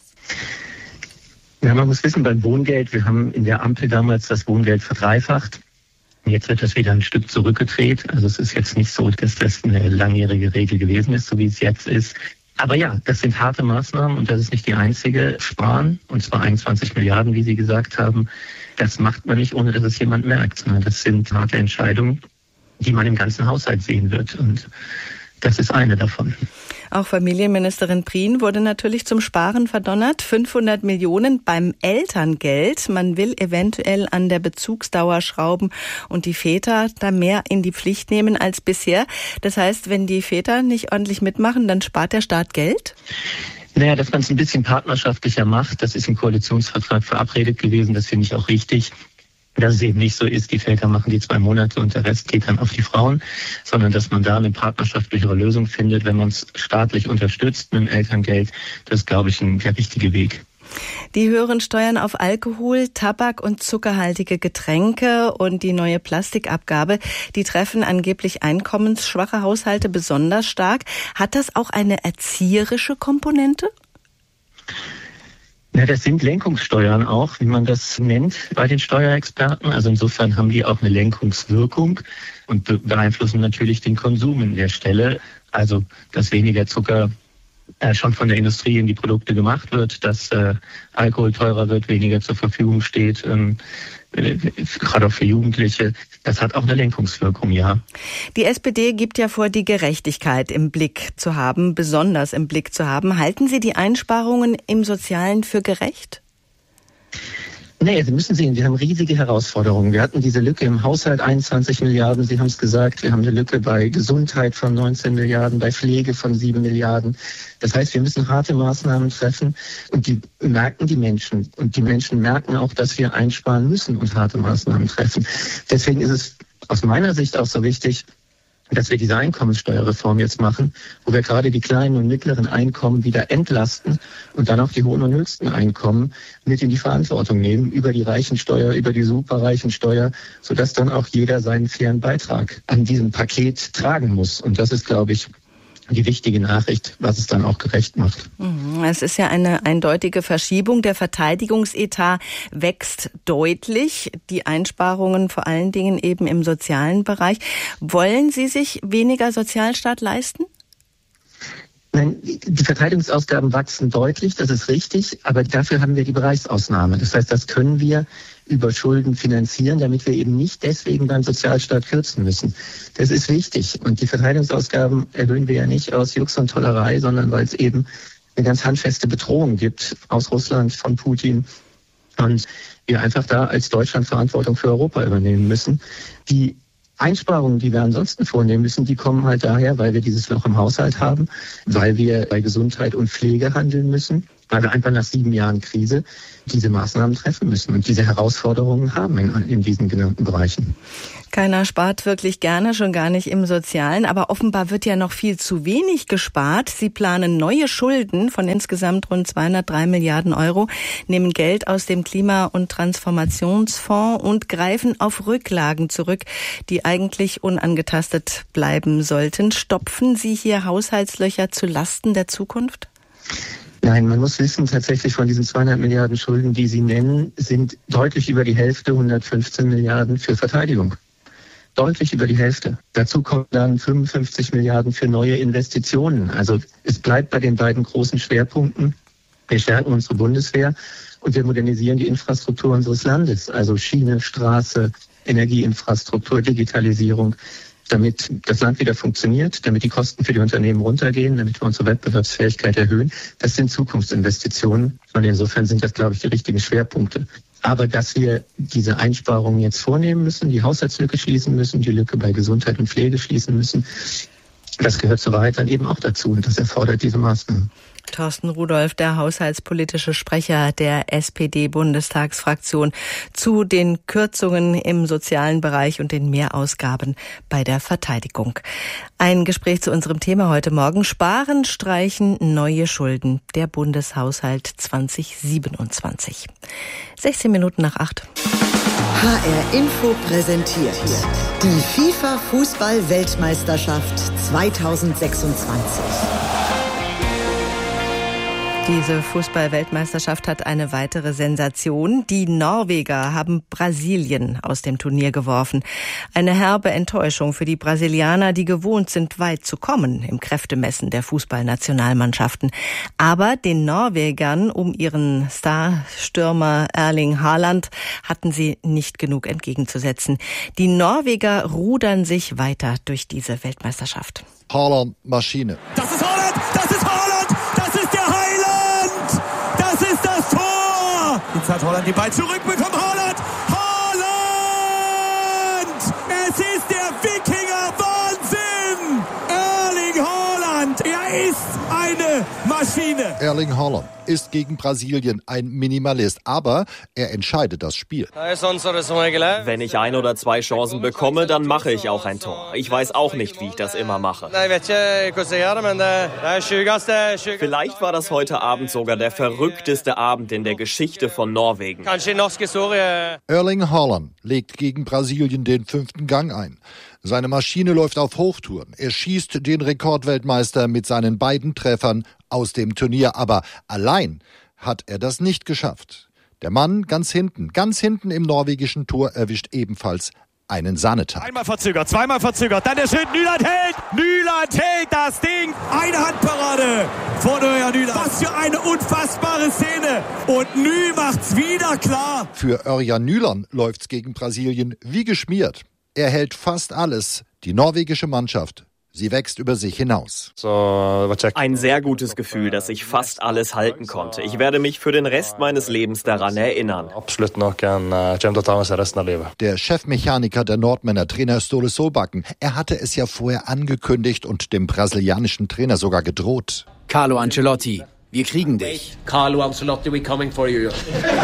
Ja, man muss wissen, beim Wohngeld, wir haben in der Ampel damals das Wohngeld verdreifacht. Jetzt wird das wieder ein Stück zurückgedreht. Also es ist jetzt nicht so, dass das eine langjährige Regel gewesen ist, so wie es jetzt ist. Aber ja, das sind harte Maßnahmen und das ist nicht die einzige. Sparen, und zwar einundzwanzig Milliarden, wie Sie gesagt haben, das macht man nicht, ohne dass es jemand merkt, sondern das sind harte Entscheidungen, die man im ganzen Haushalt sehen wird. Und das ist eine davon. Auch Familienministerin Prien wurde natürlich zum Sparen verdonnert. fünfhundert Millionen beim Elterngeld. Man will eventuell an der Bezugsdauer schrauben und die Väter da mehr in die Pflicht nehmen als bisher. Das heißt, wenn die Väter nicht ordentlich mitmachen, dann spart der Staat Geld? Naja, dass man es ein bisschen partnerschaftlicher macht, das ist im Koalitionsvertrag verabredet gewesen. Das finde ich auch richtig. Dass es eben nicht so ist, die Väter machen die zwei Monate und der Rest geht dann auf die Frauen, sondern dass man da eine partnerschaftlichere Lösung findet, wenn man es staatlich unterstützt mit dem Elterngeld. Das ist, glaube ich, ein, der richtige Weg. Die höheren Steuern auf Alkohol, Tabak und zuckerhaltige Getränke und die neue Plastikabgabe, die treffen angeblich einkommensschwache Haushalte besonders stark. Hat das auch eine erzieherische Komponente? Ja, das sind Lenkungssteuern auch, wie man das nennt bei den Steuerexperten. Also insofern haben die auch eine Lenkungswirkung und beeinflussen natürlich den Konsum an der Stelle. Also, dass weniger Zucker äh, schon von der Industrie in die Produkte gemacht wird, dass äh, Alkohol teurer wird, weniger zur Verfügung steht, ähm, äh, gerade auch für Jugendliche. Das hat auch eine Lenkungswirkung, ja. Die S P D gibt ja vor, die Gerechtigkeit im Blick zu haben, besonders im Blick zu haben. Halten Sie die Einsparungen im Sozialen für gerecht? Nee, Sie müssen sehen, wir haben riesige Herausforderungen. Wir hatten diese Lücke im Haushalt, einundzwanzig Milliarden, Sie haben es gesagt. Wir haben eine Lücke bei Gesundheit von neunzehn Milliarden, bei Pflege von sieben Milliarden. Das heißt, wir müssen harte Maßnahmen treffen und die merken die Menschen. Und die Menschen merken auch, dass wir einsparen müssen und harte Maßnahmen treffen. Deswegen ist es aus meiner Sicht auch so wichtig, dass wir diese Einkommenssteuerreform jetzt machen, wo wir gerade die kleinen und mittleren Einkommen wieder entlasten und dann auch die hohen und höchsten Einkommen mit in die Verantwortung nehmen, über die Reichensteuer, über die Superreichensteuer, sodass dann auch jeder seinen fairen Beitrag an diesem Paket tragen muss. Und das ist, glaube ich, die wichtige Nachricht, was es dann auch gerecht macht. Es ist ja eine eindeutige Verschiebung. Der Verteidigungsetat wächst deutlich. Die Einsparungen vor allen Dingen eben im sozialen Bereich. Wollen Sie sich weniger Sozialstaat leisten? Nein, die Verteidigungsausgaben wachsen deutlich, das ist richtig, aber dafür haben wir die Bereichsausnahme. Das heißt, das können wir über Schulden finanzieren, damit wir eben nicht deswegen beim Sozialstaat kürzen müssen. Das ist wichtig. Und die Verteidigungsausgaben erhöhen wir ja nicht aus Jux und Tollerei, sondern weil es eben eine ganz handfeste Bedrohung gibt aus Russland, von Putin. Und wir einfach da als Deutschland Verantwortung für Europa übernehmen müssen. Die Einsparungen, die wir ansonsten vornehmen müssen, die kommen halt daher, weil wir dieses Loch im Haushalt haben, weil wir bei Gesundheit und Pflege handeln müssen, weil wir einfach nach sieben Jahren Krise diese Maßnahmen treffen müssen und diese Herausforderungen haben in, in diesen genannten Bereichen. Keiner spart wirklich gerne, schon gar nicht im Sozialen, aber offenbar wird ja noch viel zu wenig gespart. Sie planen neue Schulden von insgesamt rund zweihundertdrei Milliarden Euro, nehmen Geld aus dem Klima- und Transformationsfonds und greifen auf Rücklagen zurück, die eigentlich unangetastet bleiben sollten. Stopfen Sie hier Haushaltslöcher zu Lasten der Zukunft? Nein, man muss wissen, tatsächlich von diesen zweihundert Milliarden Schulden, die Sie nennen, sind deutlich über die Hälfte, hundertfünfzehn Milliarden für Verteidigung. Deutlich über die Hälfte. Dazu kommen dann fünfundfünfzig Milliarden für neue Investitionen. Also es bleibt bei den beiden großen Schwerpunkten. Wir stärken unsere Bundeswehr und wir modernisieren die Infrastruktur unseres Landes. Also Schiene, Straße, Energieinfrastruktur, Digitalisierung, damit das Land wieder funktioniert, damit die Kosten für die Unternehmen runtergehen, damit wir unsere Wettbewerbsfähigkeit erhöhen. Das sind Zukunftsinvestitionen und insofern sind das, glaube ich, die richtigen Schwerpunkte. Aber dass wir diese Einsparungen jetzt vornehmen müssen, die Haushaltslücke schließen müssen, die Lücke bei Gesundheit und Pflege schließen müssen, das gehört zur Wahrheit dann eben auch dazu und das erfordert diese Maßnahmen. Thorsten Rudolph, der haushaltspolitische Sprecher der S P D-Bundestagsfraktion, zu den Kürzungen im sozialen Bereich und den Mehrausgaben bei der Verteidigung. Ein Gespräch zu unserem Thema heute Morgen: Sparen, Streichen, neue Schulden. Der Bundeshaushalt zwanzig siebenundzwanzig. sechzehn Minuten nach acht. H R Info präsentiert die FIFA-Fußball-Weltmeisterschaft zweitausendsechsundzwanzig. Diese Fußball-Weltmeisterschaft hat eine weitere Sensation. Die Norweger haben Brasilien aus dem Turnier geworfen. Eine herbe Enttäuschung für die Brasilianer, die gewohnt sind, weit zu kommen im Kräftemessen der Fußballnationalmannschaften. Aber den Norwegern um ihren Starstürmer Erling Haaland hatten sie nicht genug entgegenzusetzen. Die Norweger rudern sich weiter durch diese Weltmeisterschaft. Haaland, Maschine. Das ist Haaland! Das ist Haaland! Jetzt hat Holland den Ball zurückbekommen. Haaland! Haaland! Es ist der Wikinger Wahnsinn! Erling Haaland! Er ist eine Maschine! Erling Haaland ist gegen Brasilien ein Minimalist, aber er entscheidet das Spiel. Wenn ich ein oder zwei Chancen bekomme, dann mache ich auch ein Tor. Ich weiß auch nicht, wie ich das immer mache. Vielleicht war das heute Abend sogar der verrückteste Abend in der Geschichte von Norwegen. Erling Haaland legt gegen Brasilien den fünften Gang ein. Seine Maschine läuft auf Hochtouren. Er schießt den Rekordweltmeister mit seinen beiden Treffern aus dem Turnier. Aber allein hat er das nicht geschafft. Der Mann ganz hinten, ganz hinten im norwegischen Tor erwischt ebenfalls einen Sahnetag. Einmal verzögert, zweimal verzögert, dann der Schild, Nyland hält, Nyland hält das Ding. Eine Handparade von Örjan Nyland. Was für eine unfassbare Szene. Und Ny macht's wieder klar. Für Örjan Nyland läuft's gegen Brasilien wie geschmiert. Er hält fast alles. Die norwegische Mannschaft, sie wächst über sich hinaus. Ein sehr gutes Gefühl, dass ich fast alles halten konnte. Ich werde mich für den Rest meines Lebens daran erinnern. Der Chefmechaniker der Nordmänner, Trainer Ståle Solbakken, er hatte es ja vorher angekündigt und dem brasilianischen Trainer sogar gedroht. Carlo Ancelotti, wir kriegen dich. Carlo Ancelotti, we're coming for you.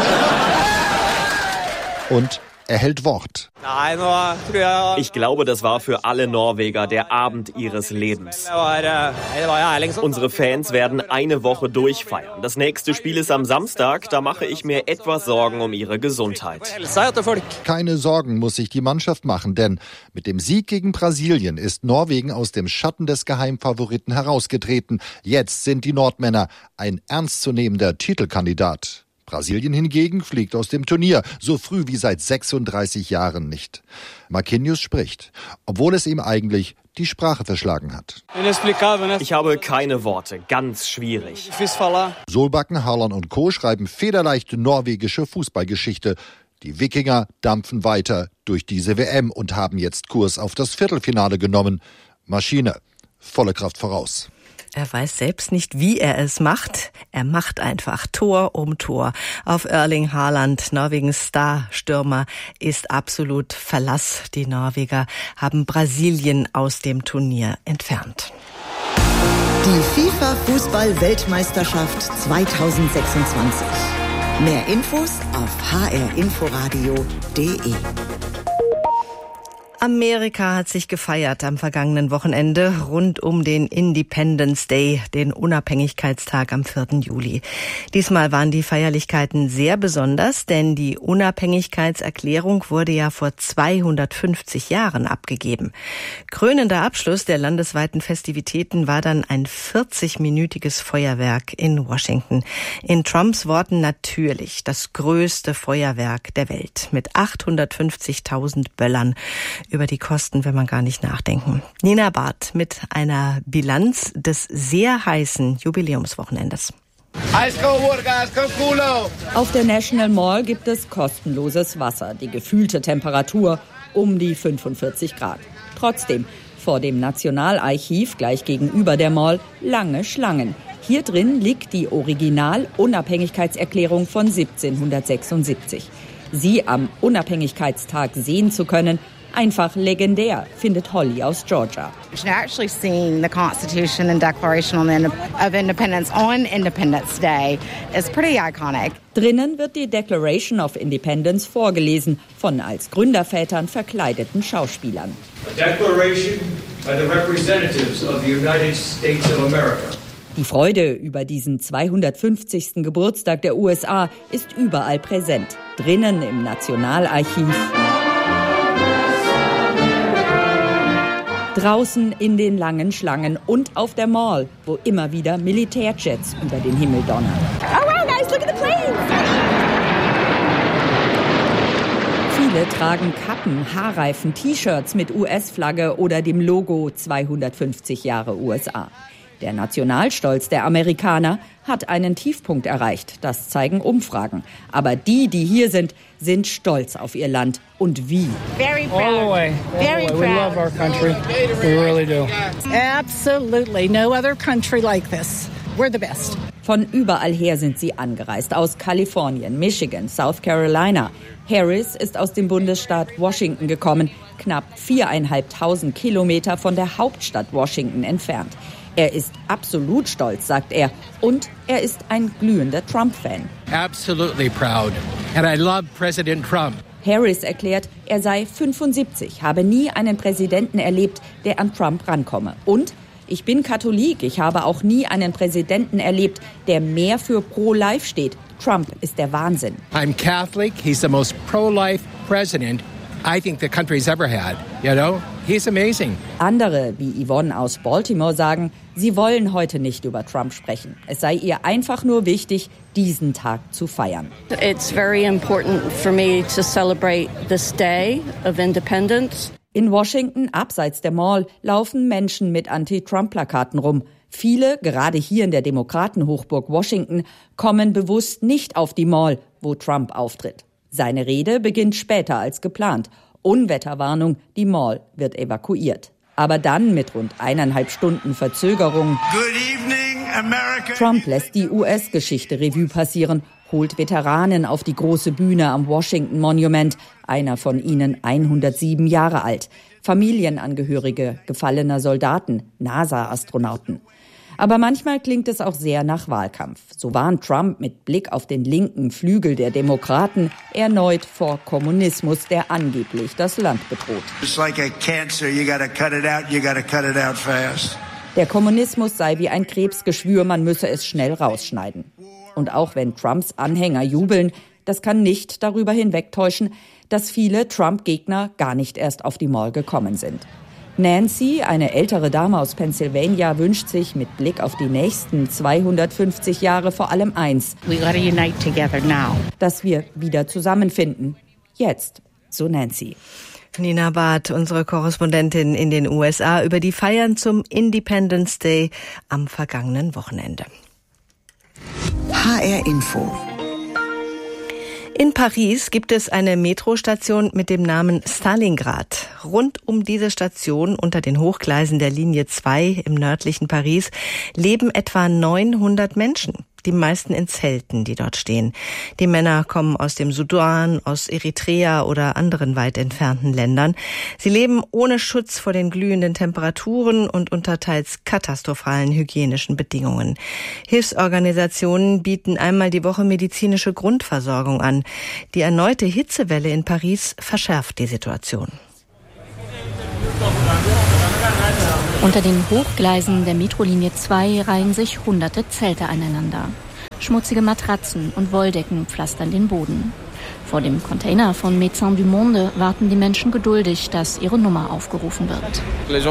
Und er hält Wort. Ich glaube, das war für alle Norweger der Abend ihres Lebens. Unsere Fans werden eine Woche durchfeiern. Das nächste Spiel ist am Samstag, da mache ich mir etwas Sorgen um ihre Gesundheit. Keine Sorgen muss sich die Mannschaft machen, denn mit dem Sieg gegen Brasilien ist Norwegen aus dem Schatten des Geheimfavoriten herausgetreten. Jetzt sind die Nordmänner ein ernstzunehmender Titelkandidat. Brasilien hingegen fliegt aus dem Turnier, so früh wie seit sechsunddreißig Jahren nicht. Marquinhos spricht, obwohl es ihm eigentlich die Sprache verschlagen hat. Ich habe keine Worte, ganz schwierig. Solbakken, Haaland und Co. schreiben federleicht norwegische Fußballgeschichte. Die Wikinger dampfen weiter durch diese W M und haben jetzt Kurs auf das Viertelfinale genommen. Maschine, volle Kraft voraus. Er weiß selbst nicht, wie er es macht. Er macht einfach Tor um Tor. Auf Erling Haaland, Norwegens Star-Stürmer, ist absolut Verlass. Die Norweger haben Brasilien aus dem Turnier entfernt. Die FIFA-Fußball-Weltmeisterschaft zweitausendsechsundzwanzig. Mehr Infos auf h r inforadio punkt d e. Amerika hat sich gefeiert am vergangenen Wochenende rund um den Independence Day, den Unabhängigkeitstag am vierten Juli. Diesmal waren die Feierlichkeiten sehr besonders, denn die Unabhängigkeitserklärung wurde ja vor zweihundertfünfzig Jahren abgegeben. Krönender Abschluss der landesweiten Festivitäten war dann ein vierzigminütiges Feuerwerk in Washington. In Trumps Worten natürlich das größte Feuerwerk der Welt mit achthundertfünfzigtausend Böllern. Über die Kosten will man gar nicht nachdenken. Nina Barth mit einer Bilanz des sehr heißen Jubiläumswochenendes. Auf der National Mall gibt es kostenloses Wasser. Die gefühlte Temperatur um die fünfundvierzig Grad. Trotzdem, vor dem Nationalarchiv gleich gegenüber der Mall lange Schlangen. Hier drin liegt die Original-Unabhängigkeitserklärung von siebzehnhundertsechsundsiebzig. Sie am Unabhängigkeitstag sehen zu können, einfach legendär, findet Holly aus Georgia. Actually seeing the Constitution and Declaration of Independence on Independence Day is pretty iconic. Drinnen wird die Declaration of Independence vorgelesen von als Gründervätern verkleideten Schauspielern. A declaration by the representatives of the United States of America. Die Freude über diesen zweihundertfünfzigsten Geburtstag der U S A ist überall präsent. Drinnen im Nationalarchiv, draußen in den langen Schlangen und auf der Mall, wo immer wieder Militärjets über den Himmel donnern. Oh wow, guys, look at the planes! Viele tragen Kappen, Haarreifen, T-Shirts mit U S-Flagge oder dem Logo zweihundertfünfzig Jahre U S A. Der Nationalstolz der Amerikaner hat einen Tiefpunkt erreicht, das zeigen Umfragen. Aber die, die hier sind, sind stolz auf ihr Land. Und wie? Very proud. All the way. All Very the way. We love our country. We really do. Absolutely. No other country like this. We're the best. Von überall her sind sie angereist. Aus Kalifornien, Michigan, South Carolina. Harris ist aus dem Bundesstaat Washington gekommen, knapp viereinhalbtausend Kilometer von der Hauptstadt Washington entfernt. Er ist absolut stolz, sagt er. Und er ist ein glühender Trump-Fan. Absolutely proud. And I love President Trump. Harris erklärt, er sei fünfundsiebzig, habe nie einen Präsidenten erlebt, der an Trump rankomme. Und ich bin Katholik, ich habe auch nie einen Präsidenten erlebt, der mehr für Pro-Life steht. Trump ist der Wahnsinn. I'm Catholic, he's the most pro-life president I think the country's ever had, you know? He's amazing. Andere, wie Yvonne aus Baltimore, sagen, sie wollen heute nicht über Trump sprechen. Es sei ihr einfach nur wichtig, diesen Tag zu feiern. It's very important for me to celebrate this day of independence. In Washington, abseits der Mall, laufen Menschen mit Anti-Trump-Plakaten rum. Viele, gerade hier in der Demokratenhochburg Washington, kommen bewusst nicht auf die Mall, wo Trump auftritt. Seine Rede beginnt später als geplant. Unwetterwarnung, die Mall wird evakuiert. Aber dann mit rund eineinhalb Stunden Verzögerung. Good evening, America. Trump lässt die U S-Geschichte Revue passieren, holt Veteranen auf die große Bühne am Washington Monument, einer von ihnen hundertsieben Jahre alt. Familienangehörige gefallener Soldaten, NASA-Astronauten. Aber manchmal klingt es auch sehr nach Wahlkampf. So warnt Trump mit Blick auf den linken Flügel der Demokraten erneut vor Kommunismus, der angeblich das Land bedroht. Der Kommunismus sei wie ein Krebsgeschwür, man müsse es schnell rausschneiden. Und auch wenn Trumps Anhänger jubeln, das kann nicht darüber hinwegtäuschen, dass viele Trump-Gegner gar nicht erst auf die Mall gekommen sind. Nancy, eine ältere Dame aus Pennsylvania, wünscht sich mit Blick auf die nächsten zweihundertfünfzig Jahre vor allem eins: We gotta unite together now. Dass wir wieder zusammenfinden. Jetzt, so Nancy. Nina Barth, unsere Korrespondentin in den U S A, über die Feiern zum Independence Day am vergangenen Wochenende. H R Info. In Paris gibt es eine Metrostation mit dem Namen Stalingrad. Rund um diese Station unter den Hochgleisen der Linie zwei im nördlichen Paris leben etwa neunhundert Menschen. Die meisten in Zelten, die dort stehen. Die Männer kommen aus dem Sudan, aus Eritrea oder anderen weit entfernten Ländern. Sie leben ohne Schutz vor den glühenden Temperaturen und unter teils katastrophalen hygienischen Bedingungen. Hilfsorganisationen bieten einmal die Woche medizinische Grundversorgung an. Die erneute Hitzewelle in Paris verschärft die Situation. Unter den Hochgleisen der Metrolinie zwei reihen sich hunderte Zelte aneinander. Schmutzige Matratzen und Wolldecken pflastern den Boden. Vor dem Container von Médecins du Monde warten die Menschen geduldig, dass ihre Nummer aufgerufen wird.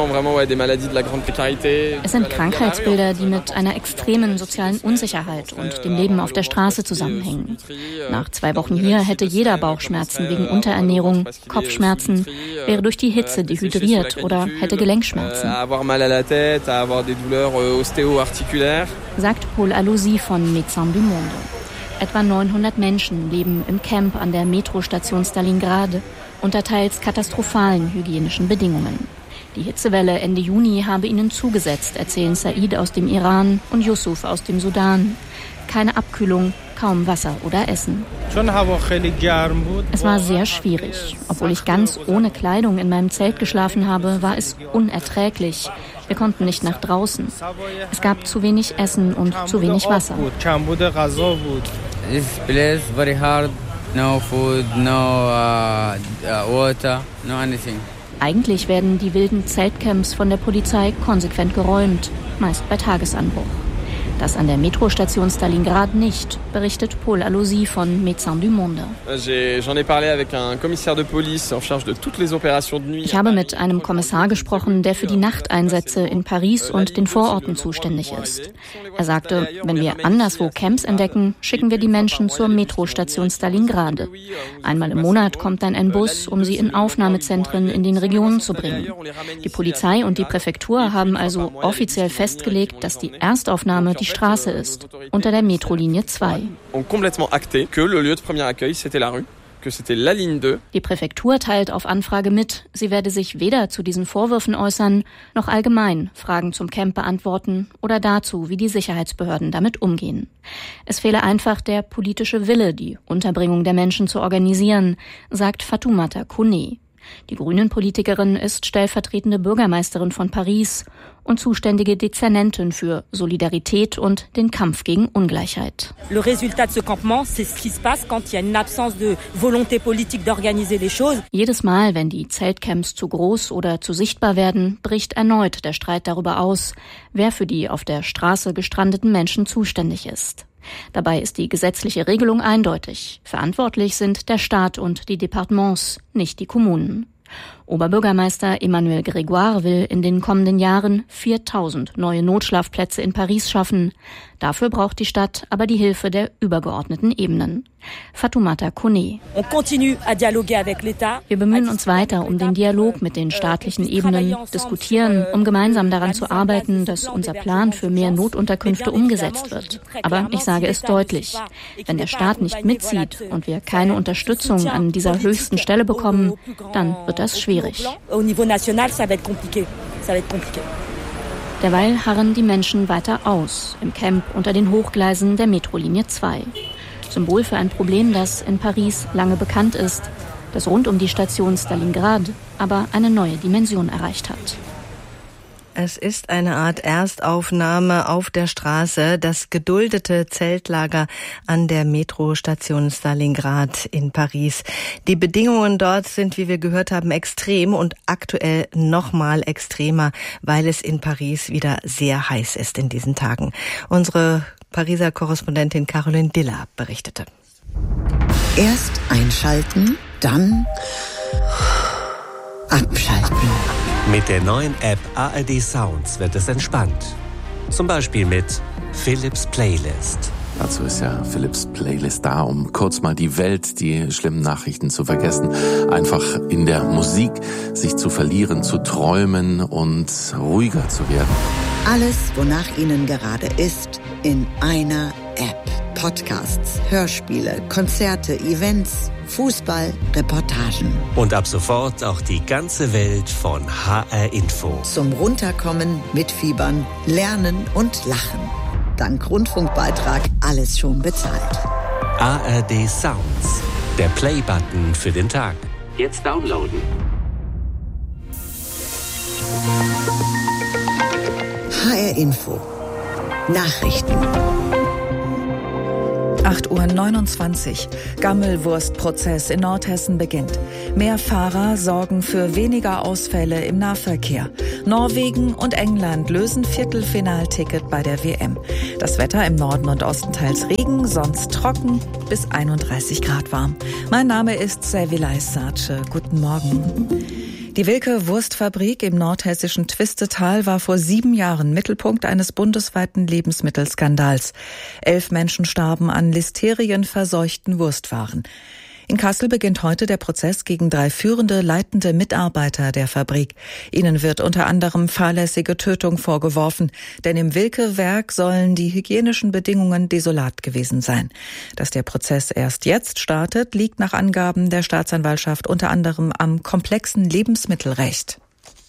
Es sind Krankheitsbilder, die mit einer extremen sozialen Unsicherheit und dem Leben auf der Straße zusammenhängen. Nach zwei Wochen hier hätte jeder Bauchschmerzen wegen Unterernährung, Kopfschmerzen, wäre durch die Hitze dehydriert oder hätte Gelenkschmerzen, sagt Paul Aloisi von Médecins du Monde. Etwa neunhundert Menschen leben im Camp an der Metrostation Stalingrad unter teils katastrophalen hygienischen Bedingungen. Die Hitzewelle Ende Juni habe ihnen zugesetzt, erzählen Said aus dem Iran und Yusuf aus dem Sudan. Keine Abkühlung, kaum Wasser oder Essen. Es war sehr schwierig. Obwohl ich ganz ohne Kleidung in meinem Zelt geschlafen habe, war es unerträglich. Wir konnten nicht nach draußen. Es gab zu wenig Essen und zu wenig Wasser. This place very hard. No food, no uh, uh, water, no anything. Eigentlich werden die wilden Zeltcamps von der Polizei konsequent geräumt, meist bei Tagesanbruch. Das an der Metrostation Stalingrad nicht, berichtet Paul Aloisi von Médecins du Monde. Ich habe mit einem Kommissar gesprochen, der für die Nachteinsätze in Paris und den Vororten zuständig ist. Er sagte, wenn wir anderswo Camps entdecken, schicken wir die Menschen zur Metrostation Stalingrad. Einmal im Monat kommt dann ein Bus, um sie in Aufnahmezentren in den Regionen zu bringen. Die Polizei und die Präfektur haben also offiziell festgelegt, dass die Erstaufnahme die Straße ist, unter der Metrolinie zwei. Die Präfektur teilt auf Anfrage mit, sie werde sich weder zu diesen Vorwürfen äußern, noch allgemein Fragen zum Camp beantworten oder dazu, wie die Sicherheitsbehörden damit umgehen. Es fehle einfach der politische Wille, die Unterbringung der Menschen zu organisieren, sagt Fatoumata Kone. Die Grünen-Politikerin ist stellvertretende Bürgermeisterin von Paris und zuständige Dezernentin für Solidarität und den Kampf gegen Ungleichheit. Le résultat de ce campement, c'est ce qui se passe quand il y a une absence de volonté politique d'organiser les choses. Jedes Mal, wenn die Zeltcamps zu groß oder zu sichtbar werden, bricht erneut der Streit darüber aus, wer für die auf der Straße gestrandeten Menschen zuständig ist. Dabei ist die gesetzliche Regelung eindeutig. Verantwortlich sind der Staat und die Departements, nicht die Kommunen. Oberbürgermeister Emmanuel Grégoire will in den kommenden Jahren viertausend neue Notschlafplätze in Paris schaffen. Dafür braucht die Stadt aber die Hilfe der übergeordneten Ebenen. Fatoumata Kone. Wir bemühen uns weiter um den Dialog mit den staatlichen Ebenen, diskutieren, um gemeinsam daran zu arbeiten, dass unser Plan für mehr Notunterkünfte umgesetzt wird. Aber ich sage es deutlich, wenn der Staat nicht mitzieht und wir keine Unterstützung an dieser höchsten Stelle bekommen, dann wird das schwierig. Derweil harren die Menschen weiter aus, im Camp unter den Hochgleisen der Metrolinie zwei. Symbol für ein Problem, das in Paris lange bekannt ist, das rund um die Station Stalingrad aber eine neue Dimension erreicht hat. Es ist eine Art Erstaufnahme auf der Straße, das geduldete Zeltlager an der Metrostation Stalingrad in Paris. Die Bedingungen dort sind, wie wir gehört haben, extrem und aktuell nochmal extremer, weil es in Paris wieder sehr heiß ist in diesen Tagen. Unsere Pariser Korrespondentin Caroline Diller berichtete. Erst einschalten, dann abschalten. Mit der neuen App A R D Sounds wird es entspannt. Zum Beispiel mit Philips Playlist. Dazu ist ja Philipps Playlist da, um kurz mal die Welt, die schlimmen Nachrichten zu vergessen, einfach in der Musik sich zu verlieren, zu träumen und ruhiger zu werden. Alles, wonach Ihnen gerade ist, in einer App. Podcasts, Hörspiele, Konzerte, Events, Fußball, Reportagen. Und ab sofort auch die ganze Welt von H R Info. Zum Runterkommen, Mitfiebern, Lernen und Lachen. Dank Rundfunkbeitrag alles schon bezahlt. A R D Sounds, der Play-Button für den Tag. Jetzt downloaden. H R Info. Nachrichten. acht Uhr neunundzwanzig. Gammelwurstprozess in Nordhessen beginnt. Mehr Fahrer sorgen für weniger Ausfälle im Nahverkehr. Norwegen und England lösen Viertelfinalticket bei der W M. Das Wetter im Norden und Osten teils Regen, sonst trocken, bis einunddreißig Grad warm. Mein Name ist Servilay Sace. Guten Morgen. Die Wilke Wurstfabrik im nordhessischen Twistetal war vor sieben Jahren Mittelpunkt eines bundesweiten Lebensmittelskandals. Elf Menschen starben an listerienverseuchten Wurstwaren. In Kassel beginnt heute der Prozess gegen drei führende, leitende Mitarbeiter der Fabrik. Ihnen wird unter anderem fahrlässige Tötung vorgeworfen, denn im Wilke-Werk sollen die hygienischen Bedingungen desolat gewesen sein. Dass der Prozess erst jetzt startet, liegt nach Angaben der Staatsanwaltschaft unter anderem am komplexen Lebensmittelrecht.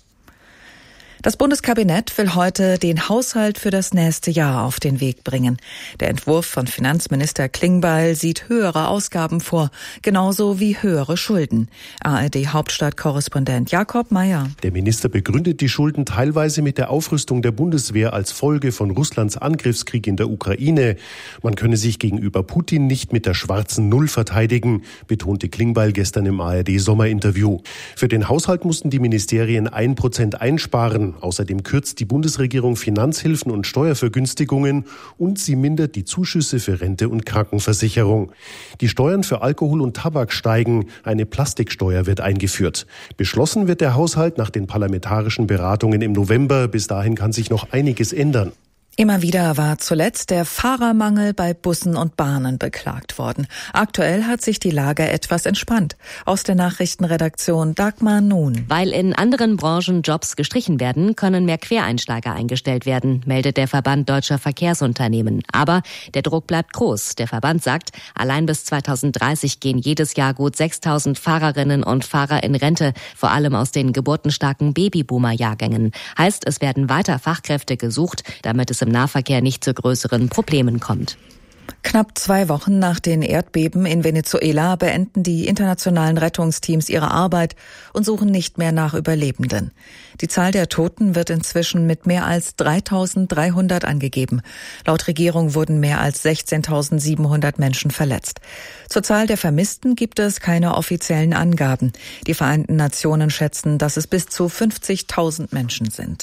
Das Bundeskabinett will heute den Haushalt für das nächste Jahr auf den Weg bringen. Der Entwurf von Finanzminister Klingbeil sieht höhere Ausgaben vor, genauso wie höhere Schulden. A R D-Hauptstadtkorrespondent Jakob Mayer. Der Minister begründet die Schulden teilweise mit der Aufrüstung der Bundeswehr als Folge von Russlands Angriffskrieg in der Ukraine. Man könne sich gegenüber Putin nicht mit der schwarzen Null verteidigen, betonte Klingbeil gestern im A R D-Sommerinterview. Für den Haushalt mussten die Ministerien ein Prozent einsparen. Außerdem kürzt die Bundesregierung Finanzhilfen und Steuervergünstigungen und sie mindert die Zuschüsse für Rente und Krankenversicherung. Die Steuern für Alkohol und Tabak steigen, eine Plastiksteuer wird eingeführt. Beschlossen wird der Haushalt nach den parlamentarischen Beratungen im November. Bis dahin kann sich noch einiges ändern. Immer wieder war zuletzt der Fahrermangel bei Bussen und Bahnen beklagt worden. Aktuell hat sich die Lage etwas entspannt. Aus der Nachrichtenredaktion Dagmar Nun. Weil in anderen Branchen Jobs gestrichen werden, können mehr Quereinsteiger eingestellt werden, meldet der Verband Deutscher Verkehrsunternehmen. Aber der Druck bleibt groß. Der Verband sagt, allein bis zweitausenddreißig gehen jedes Jahr gut sechstausend Fahrerinnen und Fahrer in Rente, vor allem aus den geburtenstarken Babyboomer-Jahrgängen. Heißt, es werden weiter Fachkräfte gesucht, damit es im Nahverkehr nicht zu größeren Problemen kommt. Knapp zwei Wochen nach den Erdbeben in Venezuela beenden die internationalen Rettungsteams ihre Arbeit und suchen nicht mehr nach Überlebenden. Die Zahl der Toten wird inzwischen mit mehr als dreitausenddreihundert angegeben. Laut Regierung wurden mehr als sechzehntausendsiebenhundert Menschen verletzt. Zur Zahl der Vermissten gibt es keine offiziellen Angaben. Die Vereinten Nationen schätzen, dass es bis zu fünfzigtausend Menschen sind.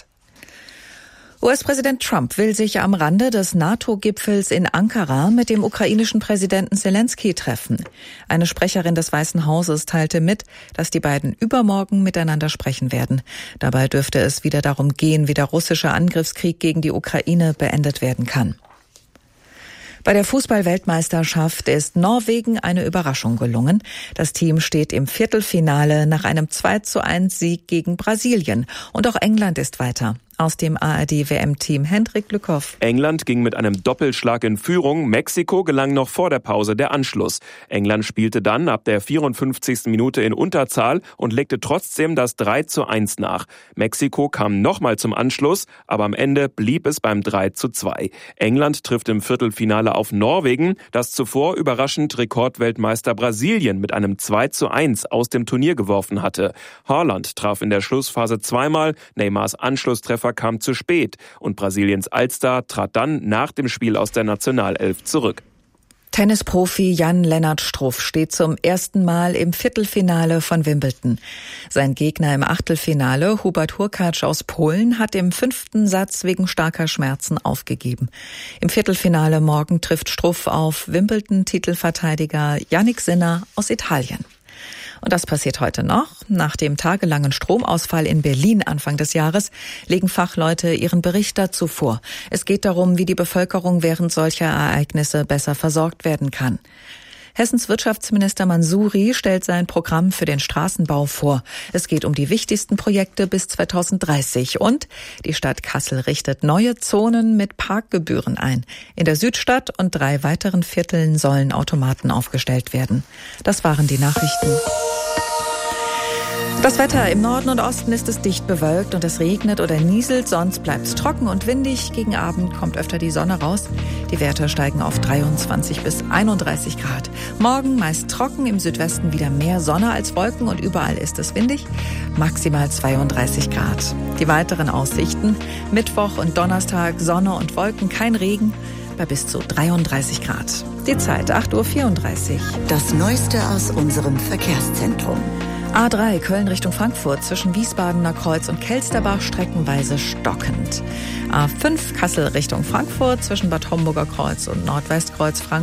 U S-Präsident Trump will sich am Rande des NATO-Gipfels in Ankara mit dem ukrainischen Präsidenten Selenskyj treffen. Eine Sprecherin des Weißen Hauses teilte mit, dass die beiden übermorgen miteinander sprechen werden. Dabei dürfte es wieder darum gehen, wie der russische Angriffskrieg gegen die Ukraine beendet werden kann. Bei der Fußball-Weltmeisterschaft ist Norwegen eine Überraschung gelungen. Das Team steht im Viertelfinale nach einem zwei zu eins Sieg gegen Brasilien. Und auch England ist weiter. Aus dem A R D-W M-Team Hendrik Lückhoff. England ging mit einem Doppelschlag in Führung. Mexiko gelang noch vor der Pause der Anschluss. England spielte dann ab der vierundfünfzigsten Minute in Unterzahl und legte trotzdem das drei zu eins nach. Mexiko kam nochmal zum Anschluss, aber am Ende blieb es beim drei zu zwei. England trifft im Viertelfinale auf Norwegen, das zuvor überraschend Rekordweltmeister Brasilien mit einem zwei zu eins aus dem Turnier geworfen hatte. Haaland traf in der Schlussphase zweimal, Neymars Anschlusstreffer kam zu spät und Brasiliens Allstar trat dann nach dem Spiel aus der Nationalelf zurück. Tennisprofi Jan-Lennart Struff steht zum ersten Mal im Viertelfinale von Wimbledon. Sein Gegner im Achtelfinale, Hubert Hurkacz aus Polen, hat im fünften Satz wegen starker Schmerzen aufgegeben. Im Viertelfinale morgen trifft Struff auf Wimbledon-Titelverteidiger Jannik Sinner aus Italien. Und das passiert heute noch. Nach dem tagelangen Stromausfall in Berlin Anfang des Jahres legen Fachleute ihren Bericht dazu vor. Es geht darum, wie die Bevölkerung während solcher Ereignisse besser versorgt werden kann. Hessens Wirtschaftsminister Mansouri stellt sein Programm für den Straßenbau vor. Es geht um die wichtigsten Projekte bis zweitausenddreißig. Und die Stadt Kassel richtet neue Zonen mit Parkgebühren ein. In der Südstadt und drei weiteren Vierteln sollen Automaten aufgestellt werden. Das waren die Nachrichten. Das Wetter: Im Norden und Osten ist es dicht bewölkt und es regnet oder nieselt, sonst bleibt es trocken und windig. Gegen Abend kommt öfter die Sonne raus. Die Werte steigen auf dreiundzwanzig bis einunddreißig Grad. Morgen meist trocken, im Südwesten wieder mehr Sonne als Wolken und überall ist es windig. Maximal zweiunddreißig Grad. Die weiteren Aussichten: Mittwoch und Donnerstag Sonne und Wolken, kein Regen, bei bis zu dreiunddreißig Grad. Die Zeit acht Uhr vierunddreißig. Das Neueste aus unserem Verkehrszentrum. A drei Köln Richtung Frankfurt zwischen Wiesbadener Kreuz und Kelsterbach streckenweise stockend. A fünf Kassel Richtung Frankfurt zwischen Bad Homburger Kreuz und Nordwestkreuz Frankfurt